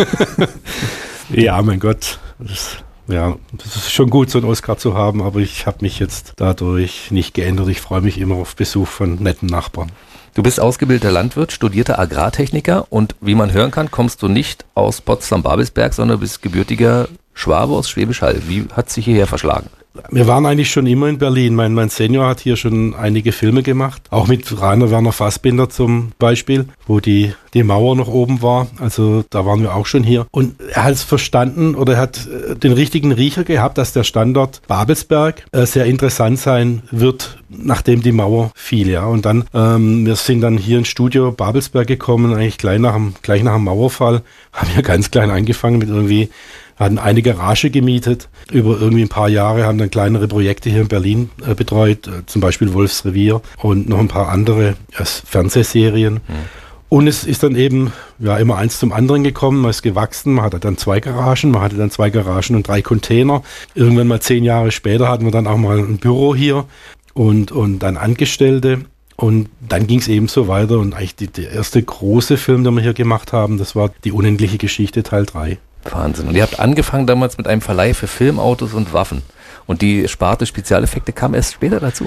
Ja, mein Gott, das, ja, das ist schon gut, so einen Oscar zu haben, aber ich habe mich jetzt dadurch nicht geändert, ich freue mich immer auf Besuch von netten Nachbarn. Du bist ausgebildeter Landwirt, studierter Agrartechniker und wie man hören kann, kommst du nicht aus Potsdam-Babelsberg, sondern bist gebürtiger Schwabe aus Schwäbisch Hall. Wie hat sich hierher verschlagen? Wir waren eigentlich schon immer in Berlin. Mein, mein Senior hat hier schon einige Filme gemacht, auch mit Rainer Werner Fassbinder zum Beispiel, wo die, die Mauer noch oben war. Also da waren wir auch schon hier. Und er hat es verstanden oder er hat den richtigen Riecher gehabt, dass der Standort Babelsberg äh, sehr interessant sein wird, nachdem die Mauer fiel. Ja. Und dann, ähm, wir sind dann hier ins Studio Babelsberg gekommen, eigentlich gleich nach dem, gleich nach dem Mauerfall, haben wir ganz klein angefangen mit irgendwie, hatten eine Garage gemietet, über irgendwie ein paar Jahre, haben dann kleinere Projekte hier in Berlin äh, betreut, äh, zum Beispiel Wolfsrevier und noch ein paar andere äh, Fernsehserien. Mhm. Und es ist dann eben ja immer eins zum anderen gekommen, man ist gewachsen, man hatte dann zwei Garagen, man hatte dann zwei Garagen und drei Container. Irgendwann mal zehn Jahre später hatten wir dann auch mal ein Büro hier und, und dann Angestellte. Und dann ging es eben so weiter und eigentlich die, der erste große Film, den wir hier gemacht haben, das war Die unendliche Geschichte Teil drei. Wahnsinn. Und ihr habt angefangen damals mit einem Verleih für Filmautos und Waffen. Und die Sparte Spezialeffekte kam erst später dazu, ne?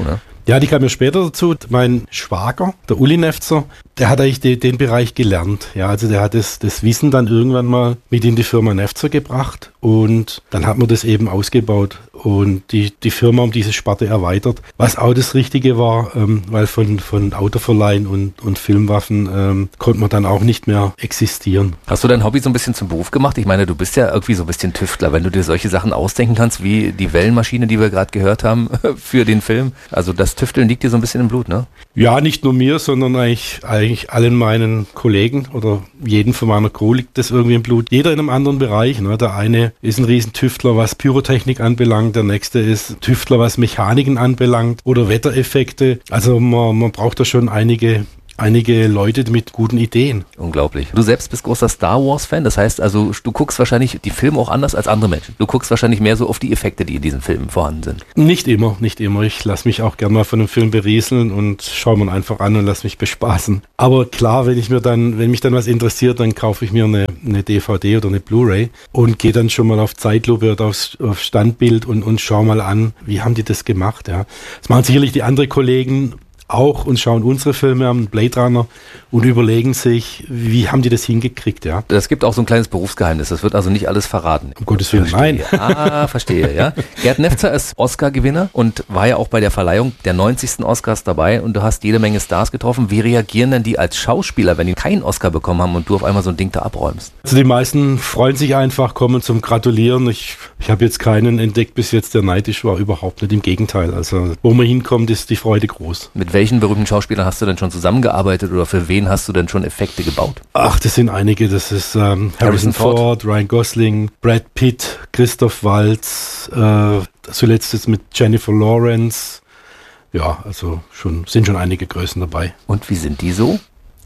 Ja, die kam ja später dazu. Mein Schwager, der Uli Nefzer, der hat eigentlich den, den Bereich gelernt. Ja, also der hat das, das Wissen dann irgendwann mal mit in die Firma Nefzer gebracht und dann hat man das eben ausgebaut und die, die Firma um diese Sparte erweitert. Was auch das Richtige war, ähm, weil von, von Autoverleihen und, und Filmwaffen ähm, konnte man dann auch nicht mehr existieren. Hast du dein Hobby so ein bisschen zum Beruf gemacht? Ich meine, du bist ja irgendwie so ein bisschen Tüftler, wenn du dir solche Sachen ausdenken kannst, wie die Wellenmaschine, die wir gerade gehört haben für den Film. Also das Tüfteln liegt dir so ein bisschen im Blut, ne? Ja, nicht nur mir, sondern eigentlich, eigentlich allen meinen Kollegen oder jeden von meiner Crew liegt das irgendwie im Blut. Jeder in einem anderen Bereich. Ne? Der eine ist ein Riesentüftler, was Pyrotechnik anbelangt. Der nächste ist Tüftler, was Mechaniken anbelangt oder Wettereffekte. Also man, man braucht da schon einige einige Leute mit guten Ideen. Unglaublich. Du selbst bist großer Star Wars-Fan, das heißt also, du guckst wahrscheinlich die Filme auch anders als andere Menschen. Du guckst wahrscheinlich mehr so auf die Effekte, die in diesen Filmen vorhanden sind. Nicht immer, nicht immer. Ich lasse mich auch gerne mal von einem Film berieseln und schaue mir einfach an und lasse mich bespaßen. Aber klar, wenn ich mir dann, wenn mich dann was interessiert, dann kaufe ich mir eine, eine D V D oder eine Blu-ray und gehe dann schon mal auf Zeitlupe oder aufs, auf Standbild und, und schaue mal an, wie haben die das gemacht. Ja. Das machen sicherlich die anderen Kollegen auch und schauen unsere Filme an, Blade Runner, und überlegen sich, wie haben die das hingekriegt, ja. Das gibt auch so ein kleines Berufsgeheimnis, das wird also nicht alles verraten. Um Gottes Willen, nein. Ah, verstehe, ja. Gerd Nefzer ist Oscar-Gewinner und war ja auch bei der Verleihung der neunzigsten Oscars dabei und du hast jede Menge Stars getroffen. Wie reagieren denn die als Schauspieler, wenn die keinen Oscar bekommen haben und du auf einmal so ein Ding da abräumst? Also die meisten freuen sich einfach, kommen zum Gratulieren. Ich, ich habe jetzt keinen entdeckt bis jetzt, der neidisch war, überhaupt nicht, im Gegenteil. Also wo man hinkommt, ist die Freude groß. Mit welchen berühmten Schauspielern hast du denn schon zusammengearbeitet oder für wen hast du denn schon Effekte gebaut? Ach, das sind einige. Das ist ähm, Harrison, Harrison Ford, Ford, Ryan Gosling, Brad Pitt, Christoph Waltz, äh, zuletzt jetzt mit Jennifer Lawrence. Ja, also schon sind schon einige Größen dabei. Und wie sind die so?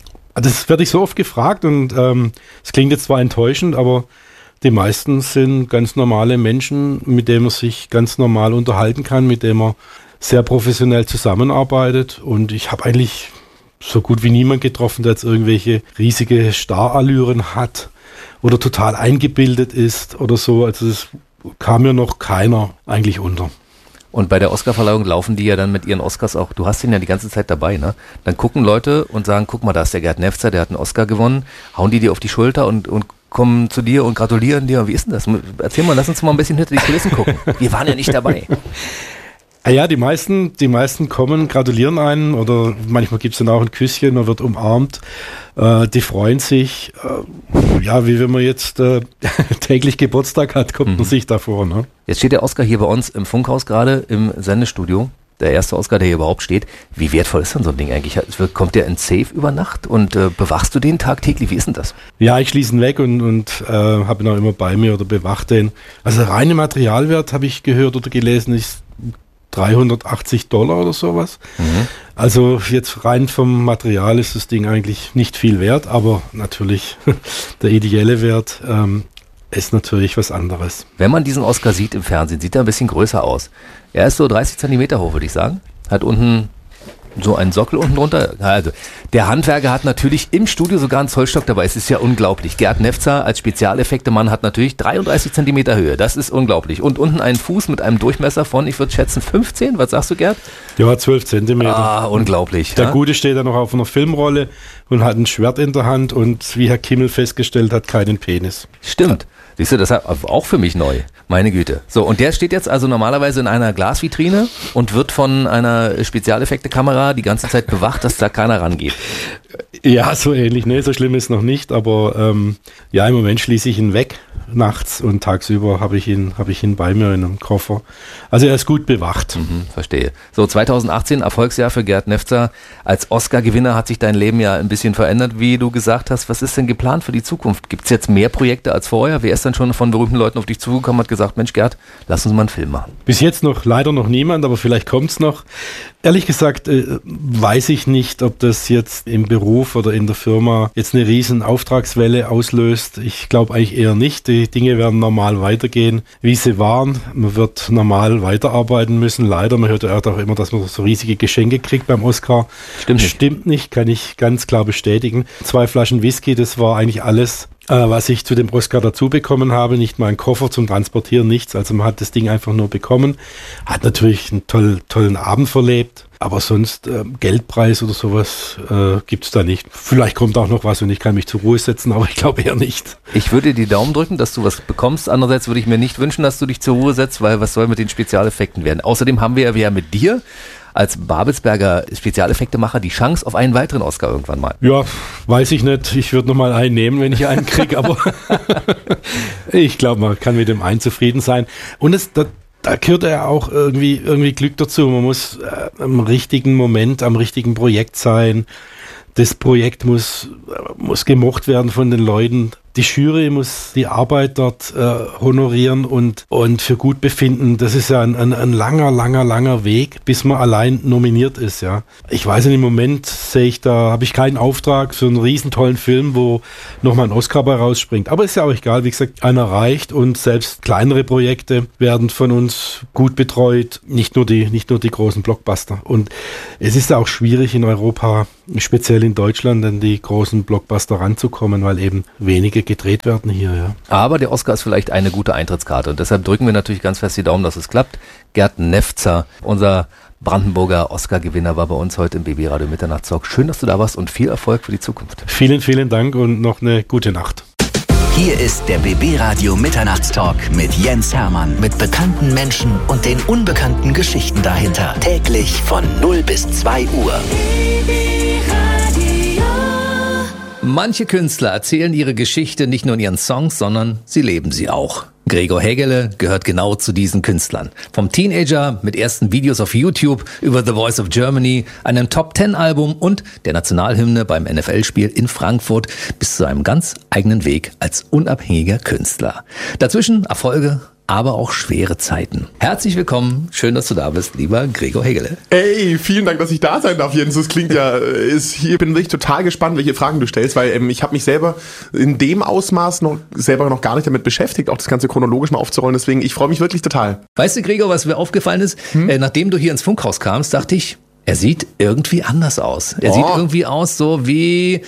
Das werde ich so oft gefragt und ähm, es klingt jetzt zwar enttäuschend, aber die meisten sind ganz normale Menschen, mit denen man sich ganz normal unterhalten kann, mit denen man sehr professionell zusammenarbeitet, und ich habe eigentlich so gut wie niemand getroffen, der jetzt irgendwelche riesige Starallüren hat oder total eingebildet ist oder so. Also es kam mir noch keiner eigentlich unter. Und bei der Oscarverleihung laufen die ja dann mit ihren Oscars auch, du hast ihn ja die ganze Zeit dabei, ne? Dann gucken Leute und sagen, guck mal, da ist der Gerd Nefzer, der hat einen Oscar gewonnen, hauen die dir auf die Schulter und, und kommen zu dir und gratulieren dir. Wie ist denn das? Erzähl mal, lass uns mal ein bisschen hinter die Kulissen gucken. Wir waren ja nicht dabei. Ah ja, die meisten, die meisten kommen, gratulieren einen oder manchmal gibt es dann auch ein Küsschen, man wird umarmt. Äh, die freuen sich. Äh, ja, wie wenn man jetzt äh, täglich Geburtstag hat, kommt mhm. man sich davor. Ne? Jetzt steht der Oscar hier bei uns im Funkhaus gerade im Sendestudio. Der erste Oscar, der hier überhaupt steht. Wie wertvoll ist denn so ein Ding eigentlich? Kommt der in Safe über Nacht und äh, bewachst du den tagtäglich? Wie ist denn das? Ja, ich schließe ihn weg und, und äh, habe ihn auch immer bei mir oder bewache den. Also reine Materialwert, habe ich gehört oder gelesen, ist dreihundertachtzig Dollar oder sowas. Mhm. Also jetzt rein vom Material ist das Ding eigentlich nicht viel wert, aber natürlich der ideelle Wert ähm, ist natürlich was anderes. Wenn man diesen Oscar sieht im Fernsehen, sieht er ein bisschen größer aus. Er ist so dreißig Zentimeter hoch, würde ich sagen. Hat unten so einen Sockel unten drunter. Also, der Handwerker hat natürlich im Studio sogar einen Zollstock dabei. Es ist ja unglaublich. Gerd Nefzer als Spezialeffekte-Mann hat natürlich dreiunddreißig Zentimeter Höhe. Das ist unglaublich. Und unten einen Fuß mit einem Durchmesser von, ich würde schätzen, fünfzehn. Was sagst du, Gerd? Ja, zwölf Zentimeter. Ah, unglaublich. Der ja? Gute steht da noch auf einer Filmrolle und hat ein Schwert in der Hand und, wie Herr Kimmel festgestellt hat, keinen Penis. Stimmt. Siehst du, das ist auch für mich neu. Meine Güte. So, und der steht jetzt also normalerweise in einer Glasvitrine und wird von einer Spezialeffekte-Kamera die ganze Zeit bewacht, dass da keiner rangeht. Ja, so ähnlich. Ne, so schlimm ist noch nicht, aber ähm, ja, im Moment schließe ich ihn weg nachts und tagsüber habe ich ihn, habe ich ihn bei mir in einem Koffer. Also er ist gut bewacht. Mhm, verstehe. So, zweitausendachtzehn, Erfolgsjahr für Gerd Nefzer. Als Oscar-Gewinner hat sich dein Leben ja ein bisschen verändert, wie du gesagt hast. Was ist denn geplant für die Zukunft? Gibt es jetzt mehr Projekte als vorher? Wer ist dann schon von berühmten Leuten auf dich zugekommen und hat gesagt, Mensch Gerd, lass uns mal einen Film machen? Bis jetzt noch leider noch niemand, aber vielleicht kommt's noch. Ehrlich gesagt äh, weiß ich nicht, ob das jetzt im Beruf oder in der Firma jetzt eine riesen Auftragswelle auslöst. Ich glaube eigentlich eher nicht. Die Dinge werden normal weitergehen, wie sie waren. Man wird normal weiterarbeiten müssen. Leider, man hört ja auch immer, dass man so riesige Geschenke kriegt beim Oscar. Stimmt nicht. Stimmt nicht, kann ich ganz klar bestätigen. Zwei Flaschen Whisky, das war eigentlich alles, äh, was ich zu dem Oscar dazu bekommen habe. Nicht mal ein Koffer zum Transportieren, nichts. Also man hat das Ding einfach nur bekommen. Hat natürlich einen toll, tollen Abend verlebt. Aber sonst äh, Geldpreis oder sowas äh, gibt's da nicht. Vielleicht kommt auch noch was und ich kann mich zur Ruhe setzen, aber ich glaube eher nicht. Ich würde dir die Daumen drücken, dass du was bekommst. Andererseits würde ich mir nicht wünschen, dass du dich zur Ruhe setzt, weil was soll mit den Spezialeffekten werden? Außerdem haben wir ja mit dir als Babelsberger Spezialeffektemacher die Chance auf einen weiteren Oscar irgendwann mal. Ja, weiß ich nicht. Ich würde noch mal einen nehmen, wenn ich einen kriege, aber ich glaube, man kann mit dem einen zufrieden sein. Und es, da, da gehört ja auch irgendwie, irgendwie Glück dazu. Man muss äh, am richtigen Moment, am richtigen Projekt sein. Das Projekt muss, muss gemocht werden von den Leuten. Die Jury muss die Arbeit dort äh, honorieren und, und für gut befinden. Das ist ja ein, ein, ein langer, langer, langer Weg, bis man allein nominiert ist. Ja, ich weiß nicht, im Moment sehe ich da, habe ich keinen Auftrag für einen riesen tollen Film, wo nochmal ein Oscar bei rausspringt. Aber ist ja auch egal, wie gesagt, einer reicht und selbst kleinere Projekte werden von uns gut betreut. Nicht nur die, nicht nur die großen Blockbuster. Und es ist ja auch schwierig in Europa, speziell in Deutschland, an die großen Blockbuster ranzukommen, weil eben wenige gedreht werden hier, ja. Aber der Oscar ist vielleicht eine gute Eintrittskarte und deshalb drücken wir natürlich ganz fest die Daumen, dass es klappt. Gerd Nefzer, unser Brandenburger Oscar-Gewinner, war bei uns heute im B B Radio Mitternachtstalk. Schön, dass du da warst und viel Erfolg für die Zukunft. Vielen, vielen Dank und noch eine gute Nacht. Hier ist der B B Radio Mitternachtstalk mit Jens Hermann, mit bekannten Menschen und den unbekannten Geschichten dahinter. Täglich von null bis zwei Uhr. Manche Künstler erzählen ihre Geschichte nicht nur in ihren Songs, sondern sie leben sie auch. Gregor Hegele gehört genau zu diesen Künstlern. Vom Teenager mit ersten Videos auf YouTube über The Voice of Germany, einem Top-Ten-Album und der Nationalhymne beim N F L-Spiel in Frankfurt bis zu einem ganz eigenen Weg als unabhängiger Künstler. Dazwischen Erfolge, aber auch schwere Zeiten. Herzlich willkommen, schön, dass du da bist, lieber Gregor Hegele. Ey, vielen Dank, dass ich da sein darf, Jens. Das klingt ja, ist, hier bin ich total gespannt, welche Fragen du stellst, weil ähm, ich habe mich selber in dem Ausmaß noch selber noch gar nicht damit beschäftigt, auch das Ganze chronologisch mal aufzurollen. Deswegen, ich freue mich wirklich total. Weißt du, Gregor, was mir aufgefallen ist? Hm? Äh, nachdem du hier ins Funkhaus kamst, dachte ich, er sieht irgendwie anders aus. Er oh. sieht irgendwie aus so wie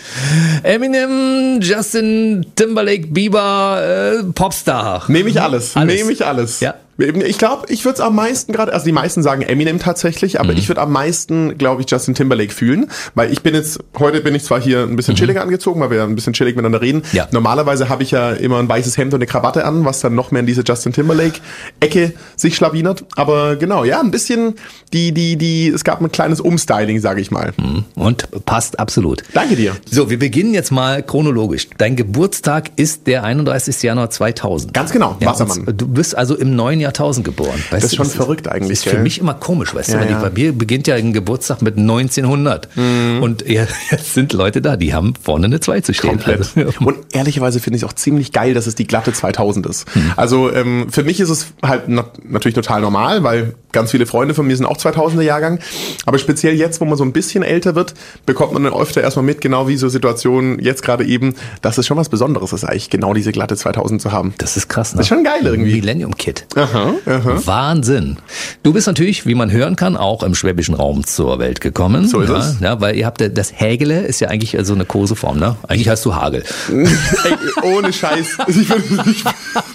Eminem, Justin Timberlake, Bieber, äh, Popstar. Nehme ich alles. alles. Nehme ich alles. Ja. Ich glaube, ich würde es am meisten gerade, also die meisten sagen Eminem tatsächlich, aber mhm. ich würde am meisten, glaube ich, Justin Timberlake fühlen, weil ich bin jetzt, heute bin ich zwar hier ein bisschen mhm. chilliger angezogen, weil wir ja ein bisschen chillig miteinander reden. Ja. Normalerweise habe ich ja immer ein weißes Hemd und eine Krawatte an, was dann noch mehr in diese Justin Timberlake-Ecke sich schlawinert. Aber genau, ja, ein bisschen die, die, die, es gab ein kleines Umstyling, sage ich mal. Mhm. Und passt absolut. Danke dir. So, wir beginnen jetzt mal chronologisch. Dein Geburtstag ist der einunddreißigsten Januar zweitausend. Ganz genau, ja, Wassermann. Du bist also im neuen Jahrtausend geboren. Weißt das ist du, schon das verrückt eigentlich. Das ist für gell? mich immer komisch, weißt ja, du, ja. bei mir beginnt ja ein Geburtstag mit neunzehnhundert mhm. und ja, jetzt sind Leute da, die haben vorne eine zwei zu stehen. Komplett. Also, ja. Und ehrlicherweise finde ich es auch ziemlich geil, dass es die glatte zweitausend ist. Mhm. Also ähm, für mich ist es halt na- natürlich total normal, weil ganz viele Freunde von mir sind auch zweitausender Jahrgang, aber speziell jetzt, wo man so ein bisschen älter wird, bekommt man dann öfter erstmal mit, genau wie so Situationen jetzt gerade eben, dass es schon was Besonderes ist eigentlich, genau diese glatte zweitausend zu haben. Das ist krass, ne? Das ist schon geil irgendwie. Millennium Kid. Aha, aha. Wahnsinn. Du bist natürlich, wie man hören kann, auch im schwäbischen Raum zur Welt gekommen. So ist ja, es. Ja, weil ihr habt ja, das Hägele ist ja eigentlich so eine Koseform, ne? Eigentlich heißt du Hagel. Ey, ohne Scheiß. Ich bin, ich,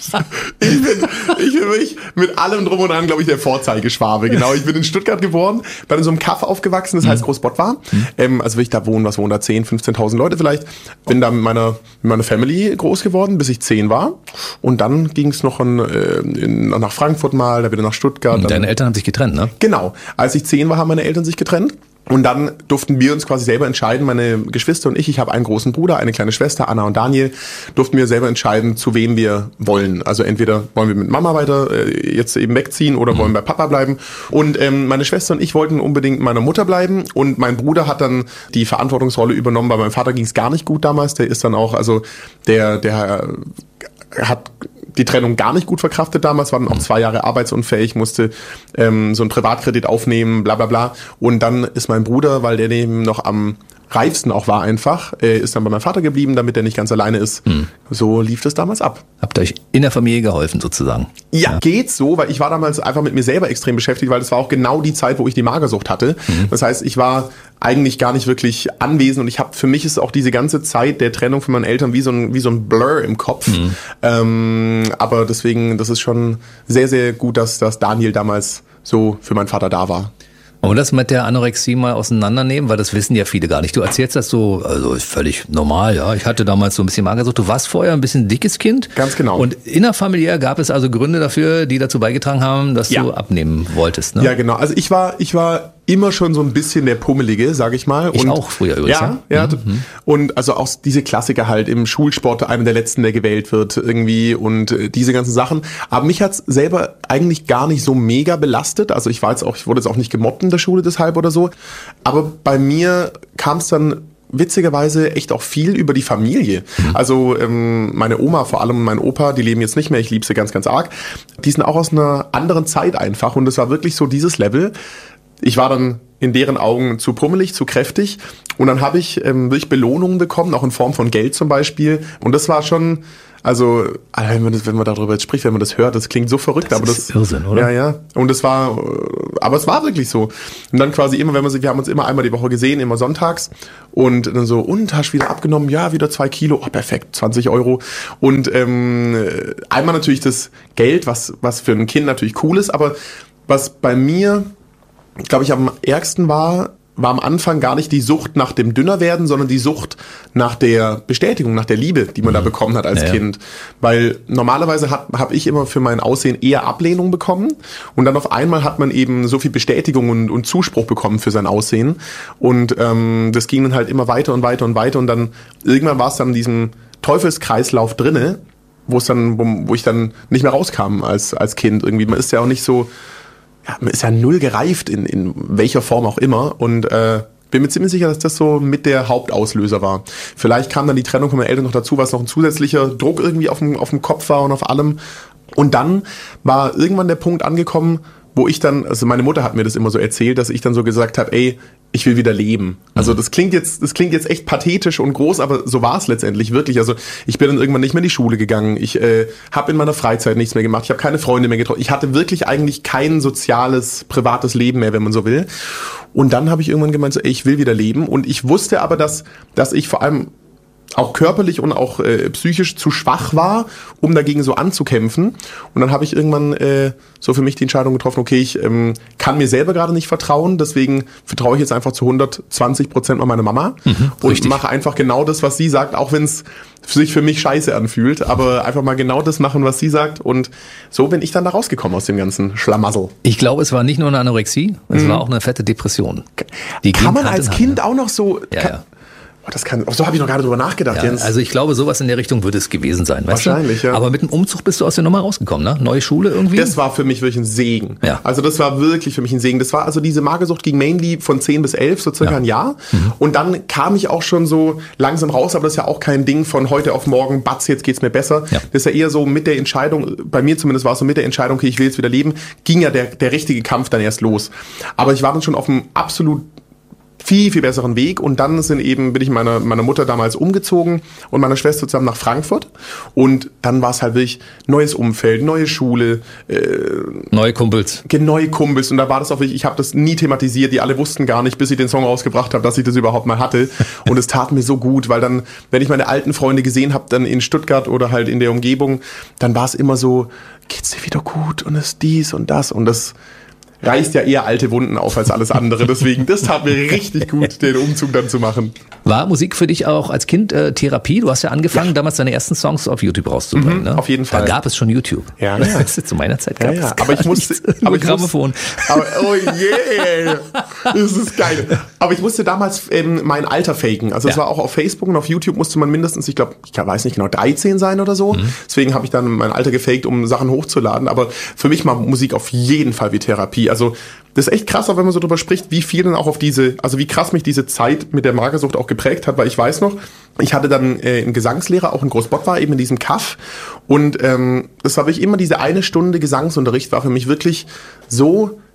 ich bin, ich bin wirklich mit allem drum und dran, glaube ich, der Vorzeigeschwabe. Genau, ich bin in Stuttgart geboren, bin in so einem Kaff aufgewachsen, das heißt Großbott war. Mhm. Ähm, also will ich da wohnen, was wohnen da? zehn, fünfzehntausend Leute vielleicht. Bin da mit meiner, mit meiner Family groß geworden, bis ich zehn war. Und dann ging es noch in, in, nach Frankfurt mal, da wieder nach Stuttgart. Und deine Eltern haben sich getrennt, ne? Genau. Als ich zehn war, haben meine Eltern sich getrennt. Und dann durften wir uns quasi selber entscheiden, meine Geschwister und ich, ich habe einen großen Bruder, eine kleine Schwester, Anna und Daniel, durften wir selber entscheiden, zu wem wir wollen. Also entweder wollen wir mit Mama weiter äh, jetzt eben wegziehen oder wollen bei Papa bleiben. Und ähm, meine Schwester und ich wollten unbedingt meiner Mutter bleiben und mein Bruder hat dann die Verantwortungsrolle übernommen. Bei meinem Vater ging es gar nicht gut damals, der ist dann auch, also der, der hat die Trennung gar nicht gut verkraftet damals, war dann auch zwei Jahre arbeitsunfähig, musste ähm, so einen Privatkredit aufnehmen, bla bla bla. Und dann ist mein Bruder, weil der neben noch am reifsten auch war einfach, äh, ist dann bei meinem Vater geblieben, damit er nicht ganz alleine ist. Hm. So lief das damals ab. Habt ihr euch in der Familie geholfen sozusagen? Ja, ja, geht so, weil ich war damals einfach mit mir selber extrem beschäftigt, weil das war auch genau die Zeit, wo ich die Magersucht hatte. Mhm. Das heißt, ich war eigentlich gar nicht wirklich anwesend und ich habe, für mich ist auch diese ganze Zeit der Trennung von meinen Eltern wie so ein, wie so ein Blur im Kopf. Mhm. Ähm, aber deswegen, das ist schon sehr, sehr gut, dass, dass Daniel damals so für meinen Vater da war. Wollen wir das mit der Anorexie mal auseinandernehmen? Weil das wissen ja viele gar nicht. Du erzählst das so, also ist völlig normal, ja. Ich hatte damals so ein bisschen Magersucht. Du warst vorher ein bisschen dickes Kind. Ganz genau. Und innerfamiliär gab es also Gründe dafür, die dazu beigetragen haben, dass ja. du abnehmen wolltest, ne? Ja, genau. Also ich war, ich war immer schon so ein bisschen der Pummelige, sag ich mal. Ich und auch früher übrigens. Ja, ja. Mhm. Und also auch diese Klassiker halt im Schulsport, einer der letzten, der gewählt wird irgendwie und äh, diese ganzen Sachen. Aber mich hat's selber eigentlich gar nicht so mega belastet. Also ich war jetzt auch, ich wurde jetzt auch nicht gemobbt in der Schule deshalb oder so. Aber bei mir kam es dann witzigerweise echt auch viel über die Familie. Mhm. Also ähm, meine Oma vor allem und mein Opa, die leben jetzt nicht mehr, ich liebe sie ganz, ganz arg. Die sind auch aus einer anderen Zeit einfach und es war wirklich so dieses Level. Ich war dann in deren Augen zu pummelig, zu kräftig und dann habe ich ähm, wirklich Belohnungen bekommen, auch in Form von Geld zum Beispiel und das war schon, also wenn man, das, wenn man darüber jetzt spricht, wenn man das hört, das klingt so verrückt, das aber ist das Irrsinn, oder? Ja, ja, und das war, aber es war wirklich so und dann quasi immer, wenn wir wir haben uns immer einmal die Woche gesehen, immer sonntags und dann so, und hast wieder abgenommen, ja, wieder zwei Kilo, oh perfekt, zwanzig Euro und ähm, einmal natürlich das Geld, was, was für ein Kind natürlich cool ist, aber was bei mir, glaube ich, am ärgsten war, war am Anfang gar nicht die Sucht nach dem Dünnerwerden, sondern die Sucht nach der Bestätigung, nach der Liebe, die man mhm. da bekommen hat als ja, Kind. Ja. Weil normalerweise habe ich immer für mein Aussehen eher Ablehnung bekommen und dann auf einmal hat man eben so viel Bestätigung und, und Zuspruch bekommen für sein Aussehen und ähm, das ging dann halt immer weiter und weiter und weiter und dann irgendwann war es dann in diesem Teufelskreislauf drinne, wo es dann, wo, wo ich dann nicht mehr rauskam als als Kind irgendwie. Man ist ja auch nicht so, ja, man ist ja null gereift in, in welcher Form auch immer und äh, bin mir ziemlich sicher, dass das so mit der Hauptauslöser war. Vielleicht kam dann die Trennung von meinen Eltern noch dazu, was noch ein zusätzlicher Druck irgendwie auf dem, auf dem Kopf war und auf allem. Und dann war irgendwann der Punkt angekommen, wo ich dann, also meine Mutter hat mir das immer so erzählt, dass ich dann so gesagt habe, ey, ich will wieder leben. Also das klingt jetzt, das klingt jetzt echt pathetisch und groß, aber so war es letztendlich wirklich. Also ich bin dann irgendwann nicht mehr in die Schule gegangen. Ich äh, habe in meiner Freizeit nichts mehr gemacht. Ich habe keine Freunde mehr getroffen. Ich hatte wirklich eigentlich kein soziales, privates Leben mehr, wenn man so will. Und dann habe ich irgendwann gemeint, so, ey, ich will wieder leben. Und ich wusste aber, dass, dass ich vor allem auch körperlich und auch äh, psychisch zu schwach war, um dagegen so anzukämpfen. Und dann habe ich irgendwann äh, so für mich die Entscheidung getroffen, okay, ich ähm, kann mir selber gerade nicht vertrauen, deswegen vertraue ich jetzt einfach zu hundertzwanzig Prozent an meine Mama mhm, und richtig. mache einfach genau das, was sie sagt, auch wenn es sich für mich scheiße anfühlt, aber einfach mal genau das machen, was sie sagt und so bin ich dann da rausgekommen aus dem ganzen Schlamassel. Ich glaube, es war nicht nur eine Anorexie, es mhm. war auch eine fette Depression. Die kann man als Kind ne? auch noch so... Ja, kann, ja. Das kann, so habe ich noch gar nicht drüber nachgedacht, ja, Jens. Also ich glaube, sowas in der Richtung würde es gewesen sein. Weißt Wahrscheinlich, du? ja. Aber mit dem Umzug bist du aus der Nummer rausgekommen, ne? Neue Schule irgendwie? Das war für mich wirklich ein Segen. Ja. Also das war wirklich für mich ein Segen. Das war also diese Magersucht ging mainly von zehn bis elf, so circa ja. ein Jahr. Mhm. Und dann kam ich auch schon so langsam raus, aber das ist ja auch kein Ding von heute auf morgen, batz, jetzt geht's mir besser. Ja. Das ist ja eher so mit der Entscheidung, bei mir zumindest war es so mit der Entscheidung, okay, ich will jetzt wieder leben, ging ja der, der richtige Kampf dann erst los. Aber ich war dann schon auf einem absolut viel, viel besseren Weg und dann sind eben, bin ich meiner, meiner Mutter damals umgezogen und meiner Schwester zusammen nach Frankfurt und dann war es halt wirklich neues Umfeld, neue Schule. Äh, neue Kumpels. Neue Kumpels und da war das auch wirklich, ich habe das nie thematisiert, die alle wussten gar nicht, bis ich den Song rausgebracht habe, dass ich das überhaupt mal hatte und es tat mir so gut, weil dann, wenn ich meine alten Freunde gesehen habe, dann in Stuttgart oder halt in der Umgebung, dann war es immer so, geht's dir wieder gut und ist dies und das und das reißt ja eher alte Wunden auf als alles andere. Deswegen, das tat mir richtig gut, den Umzug dann zu machen. War Musik für dich auch als Kind äh, Therapie? Du hast ja angefangen, ja. damals deine ersten Songs auf YouTube rauszubringen. Mhm, ne? Auf jeden Fall. Da gab es schon YouTube. Ja, ja. Das ist zu meiner Zeit gab ja, ja. es aber ich musste, aber ich Grammophon. Musste, aber, oh yeah, das ist geil. Aber ich musste damals ähm, mein Alter faken. Also es ja. war auch auf Facebook und auf YouTube musste man mindestens, ich glaube, ich weiß nicht genau, dreizehn sein oder so. Mhm. Deswegen habe ich dann mein Alter gefaked, um Sachen hochzuladen. Aber für mich war Musik auf jeden Fall wie Therapie. Also das ist echt krass, auch wenn man so drüber spricht, wie viel dann auch auf diese, also wie krass mich diese Zeit mit der Magersucht auch geprägt hat, weil ich weiß noch, ich hatte dann äh, einen Gesangslehrer, auch in Großbott war, eben in diesem Kaff und ähm, das war wirklich immer diese eine Stunde Gesangsunterricht, war für mich wirklich so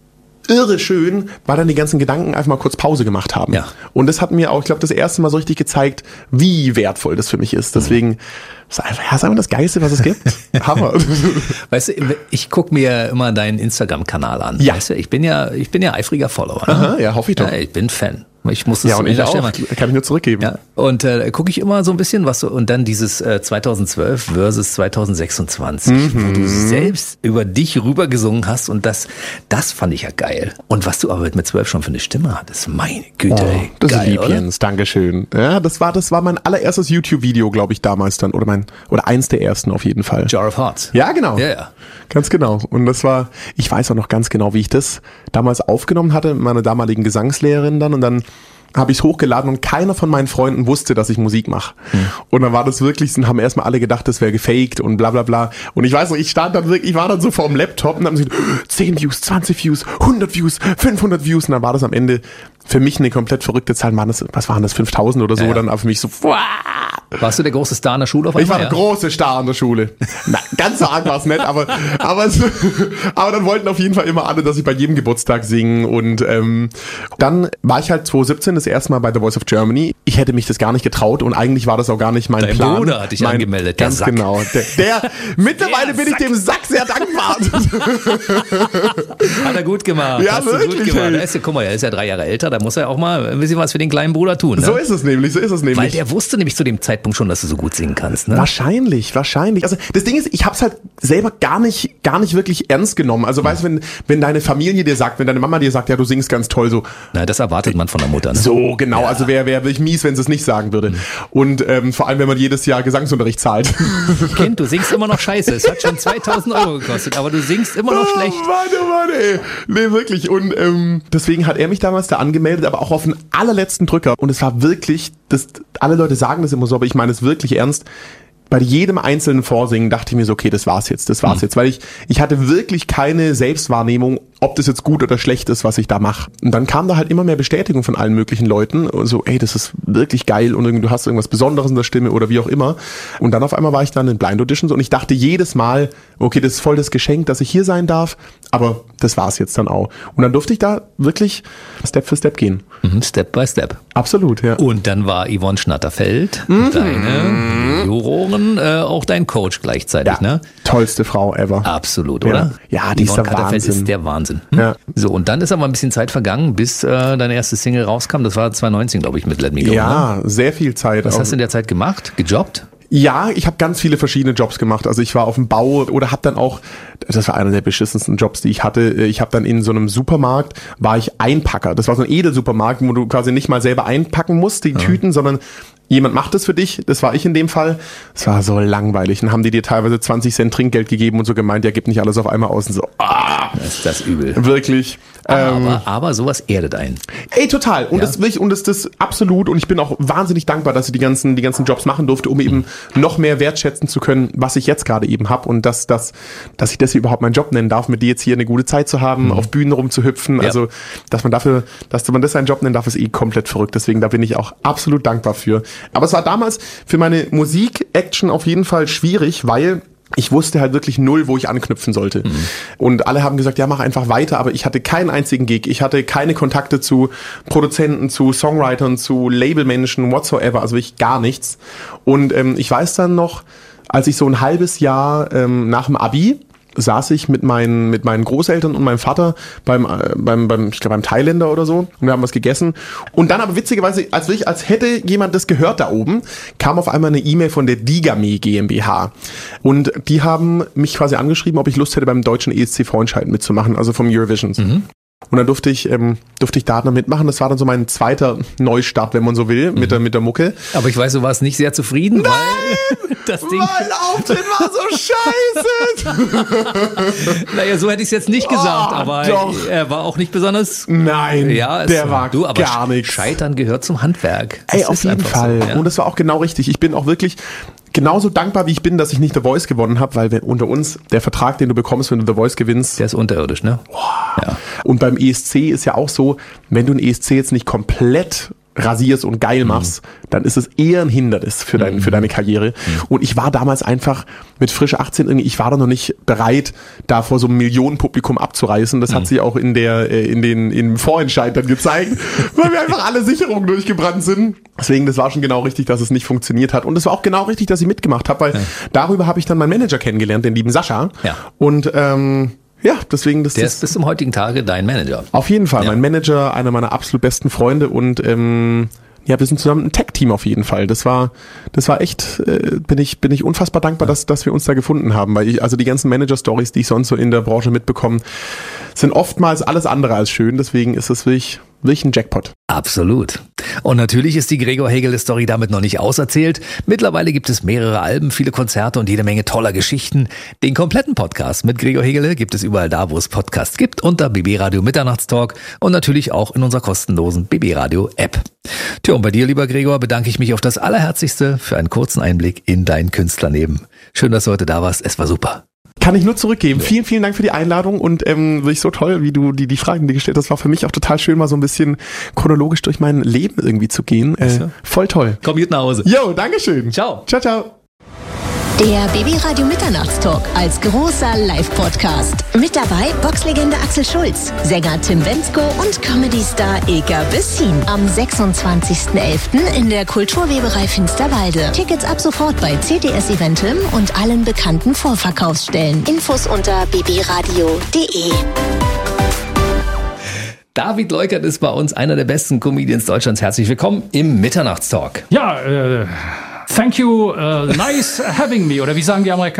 irre schön, weil dann die ganzen Gedanken einfach mal kurz Pause gemacht haben. Ja. Und das hat mir auch, ich glaube, das erste Mal so richtig gezeigt, wie wertvoll das für mich ist. Deswegen, das ist einfach, ja, das ist einfach das Geilste, was es gibt. Hammer. Weißt du, ich gucke mir immer deinen Instagram-Kanal an. Ja. Weißt du, ich bin ja, ich bin ja eifriger Follower. Ne? Aha, ja, hoffe ich doch. Ja, ich bin Fan. Ich muss es Ja, und ich auch. Mal. Kann ich nur zurückgeben. Ja. Und äh, gucke ich immer so ein bisschen, was so, und dann dieses äh, zweitausendzwölf versus zweitausendsechsundzwanzig, Mhm. wo du selbst über dich rübergesungen hast und das, das fand ich ja geil. Und was du aber mit zwölf schon für eine Stimme hattest, meine Güte, Oh, ey, das geil, ist lieb, oder? Jens. Dankeschön. Ja, das war, das war mein allererstes YouTube-Video, glaube ich, damals dann. Oder mein, oder eins der ersten auf jeden Fall. Jar of Hearts. Ja, genau. Ja, ja. Ganz genau. Und das war, ich weiß auch noch ganz genau, wie ich das damals aufgenommen hatte, mit meiner damaligen Gesangslehrerin dann. Und dann habe ich es hochgeladen und keiner von meinen Freunden wusste, dass ich Musik mache. Mhm. Und dann war das wirklich, und haben erstmal alle gedacht, das wäre gefaked und bla bla bla. Und ich weiß noch, ich stand dann wirklich, ich war dann so vor dem Laptop und dann haben sie gesagt, zehn Views, zwanzig Views, hundert Views, fünfhundert Views. Und dann war das am Ende für mich eine komplett verrückte Zahl. Waren das, was waren das, fünftausend oder so? Ja, ja. Dann für mich so, wow. Warst du der große Star in der Schule auf Ich war einmal? der große Star an der Schule. Na, ganz so arg war es nicht, aber, aber, es, aber dann wollten auf jeden Fall immer alle, dass ich bei jedem Geburtstag singe. Und ähm, dann war ich halt zwanzig siebzehn das erste Mal bei The Voice of Germany. Ich hätte mich das gar nicht getraut und eigentlich war das auch gar nicht mein Dein Plan. Bruder hat dich mein, angemeldet, der ganz Sack. genau. Der, der mittlerweile bin ich dem Sack sehr dankbar. Hat er gut gemacht. Ja, Hast du wirklich, gut gemacht. ey. Er ist ja, guck mal, er ist ja drei Jahre älter, da muss er auch mal ein bisschen was für den kleinen Bruder tun. Ne? So ist es nämlich, so ist es nämlich. Weil der wusste nämlich zu dem Zeitpunkt schon, dass du so gut singen kannst. Ne? Wahrscheinlich, wahrscheinlich. Also das Ding ist, ich hab's halt selber gar nicht, gar nicht wirklich ernst genommen. Also weißt du, wenn, wenn deine Familie dir sagt, wenn deine Mama dir sagt, ja, du singst ganz toll, so. Na, das erwartet man von der Mutter. Ne? So, genau. Ja. Also wäre wär wirklich mies, wenn sie es nicht sagen würde. Mhm. Und ähm, vor allem, wenn man jedes Jahr Gesangsunterricht zahlt. Kind, du singst immer noch scheiße. Es hat schon zweitausend Euro gekostet, aber du singst immer noch Oh, schlecht. Mann, oh Mann, ey. Nee, wirklich. Und ähm, deswegen hat er mich damals da angemeldet, aber auch auf den allerletzten Drücker. Und es war wirklich, das, alle Leute sagen das immer so, aber ich meine es wirklich ernst. Bei jedem einzelnen Vorsingen dachte ich mir so, okay, das war's jetzt, das war's Mhm. jetzt. Weil ich, ich hatte wirklich keine Selbstwahrnehmung, ob das jetzt gut oder schlecht ist, was ich da mache. Und dann kam da halt immer mehr Bestätigung von allen möglichen Leuten. Und so, ey, das ist wirklich geil und du hast irgendwas Besonderes in der Stimme oder wie auch immer. Und dann auf einmal war ich dann in Blind Auditions und ich dachte jedes Mal, okay, das ist voll das Geschenk, dass ich hier sein darf. Aber das war's jetzt dann auch. Und dann durfte ich da wirklich Step für Step gehen. Mhm, Step by Step. Absolut, ja. Und dann war Yvonne Schnatterfeld, Mhm. deine Jurorin, äh, auch dein Coach gleichzeitig, Ja, ne? tollste Frau ever. Absolut, Ja. oder? Ja, die ist Yvonne der Schnatterfeld Wahnsinn. ist der Wahnsinn. Hm? Ja. So, und dann ist aber ein bisschen Zeit vergangen, bis äh, deine erste Single rauskam. Das war zwanzig neunzehn, glaube ich, mit Let Me Go. Ne? Ja, sehr viel Zeit. Was Auch- hast du in der Zeit gemacht? Gejobbt? Ja, ich habe ganz viele verschiedene Jobs gemacht. Also ich war auf dem Bau oder habe dann auch, das war einer der beschissensten Jobs, die ich hatte. Ich habe dann in so einem Supermarkt, war ich Einpacker. Das war so ein Edelsupermarkt, wo du quasi nicht mal selber einpacken musst, die Ja. Tüten, sondern jemand macht das für dich. Das war ich in dem Fall. Es war so langweilig. Dann haben die dir teilweise zwanzig Cent Trinkgeld gegeben und so gemeint, ja, gib nicht alles auf einmal aus. Und so, ah, Das ist das übel. wirklich. Ähm, Aber, aber sowas erdet einen. Ey, total. Und Ja. das will ich, und das das absolut. Und ich bin auch wahnsinnig dankbar, dass ich die ganzen, die ganzen Jobs machen durfte, um eben noch mehr wertschätzen zu können, was ich jetzt gerade eben habe. Und dass, dass, dass ich das hier überhaupt meinen Job nennen darf, mit dir jetzt hier eine gute Zeit zu haben, auf Bühnen rumzuhüpfen. Ja. Also, dass man dafür, dass man das seinen Job nennen darf, ist eh komplett verrückt. Deswegen, da bin ich auch absolut dankbar für. Aber es war damals für meine Musik-Action auf jeden Fall schwierig, weil ich wusste halt wirklich null, wo ich anknüpfen sollte. Mhm. Und alle haben gesagt, ja, mach einfach weiter, aber ich hatte keinen einzigen Gig. Ich hatte keine Kontakte zu Produzenten, zu Songwritern, zu Labelmenschen, whatsoever, also wirklich gar nichts. Und ähm, ich weiß dann noch, als ich so ein halbes Jahr ähm, nach dem Abi saß ich mit meinen mit meinen Großeltern und meinem Vater beim äh, beim beim ich glaube beim Thailänder oder so und wir haben was gegessen und dann aber witzigerweise als ich als hätte jemand das gehört da oben kam auf einmal eine E-Mail von der Digame GmbH und die haben mich quasi angeschrieben, ob ich Lust hätte beim deutschen E S C Vorentscheid mitzumachen, also vom Eurovisions. Mhm. Und dann durfte ich, ähm, durfte ich da dann mitmachen. Das war dann so mein zweiter Neustart, wenn man so will, mit der, mit der Mucke. Aber ich weiß, du warst nicht sehr zufrieden, Nein! weil das Ding... Mein Auftritt war so scheiße! Naja, so hätte ich es jetzt nicht gesagt, Oh, aber doch. er war auch nicht besonders... Nein, Ja, es der war du, aber gar nichts. Scheitern gehört zum Handwerk. Das Ey, auf ist jeden einfach Fall. So, ja. Und das war auch genau richtig. Ich bin auch wirklich genauso dankbar, wie ich bin, dass ich nicht The Voice gewonnen habe, weil wenn unter uns der Vertrag, den du bekommst, wenn du The Voice gewinnst, der ist unterirdisch, ne? Ja. Und beim E S C ist ja auch so, wenn du ein E S C jetzt nicht komplett rasierst und geil machst, mhm. dann ist es eher ein Hindernis für, dein, mhm. für deine Karriere. Mhm. Und ich war damals einfach mit frisch achtzehn irgendwie, ich war da noch nicht bereit, da vor so einem Millionenpublikum abzureißen. Das mhm. hat sich auch in der, in den, im Vorentscheid dann gezeigt, weil wir einfach alle Sicherungen durchgebrannt sind. Deswegen, das war schon genau richtig, dass es nicht funktioniert hat. Und es war auch genau richtig, dass ich mitgemacht habe, weil ja. darüber habe ich dann meinen Manager kennengelernt, den lieben Sascha. Ja. Und, ähm, ja, deswegen das Der ist bis zum heutigen Tage dein Manager. Auf jeden Fall, ja. mein Manager, einer meiner absolut besten Freunde und ähm, ja, wir sind zusammen ein Tag-Team auf jeden Fall. Das war, das war echt, äh, bin ich, bin ich unfassbar dankbar, ja. dass, dass wir uns da gefunden haben, weil ich, also die ganzen Manager-Stories, die ich sonst so in der Branche mitbekomme, sind oftmals alles andere als schön. Deswegen ist es wirklich, wirklich ein Jackpot. Absolut. Und natürlich ist die Gregor Hegele-Story damit noch nicht auserzählt. Mittlerweile gibt es mehrere Alben, viele Konzerte und jede Menge toller Geschichten. Den kompletten Podcast mit Gregor Hegele gibt es überall da, wo es Podcasts gibt, unter B B Radio Mitternachtstalk und natürlich auch in unserer kostenlosen B B Radio App. Tja, und bei dir, lieber Gregor, bedanke ich mich auf das Allerherzlichste für einen kurzen Einblick in dein Künstlerleben. Schön, dass du heute da warst. Es war super. Kann ich nur zurückgeben. Ja. Vielen, vielen Dank für die Einladung und ähm, wirklich so toll, wie du die, die Fragen die gestellt hast. Das war für mich auch total schön, mal so ein bisschen chronologisch durch mein Leben irgendwie zu gehen. Äh, ja. Voll toll. Komm gut nach Hause. Jo, Dankeschön. Ciao. Ciao, ciao. Der B B Radio Mitternachtstalk als großer Live-Podcast. Mit dabei Boxlegende Axel Schulz, Sänger Tim Bendzko und Comedy-Star Eka Bessin. Am sechsundzwanzigsten elften in der Kulturweberei Finsterwalde. Tickets ab sofort bei C D S Eventim und allen bekannten Vorverkaufsstellen. Infos unter b b radio punkt d e. David Leukert ist bei uns einer der besten Comedians Deutschlands. Herzlich willkommen im Mitternachtstalk. Ja, äh, thank you, uh, nice having me. Oder wie sagen die Amerikaner?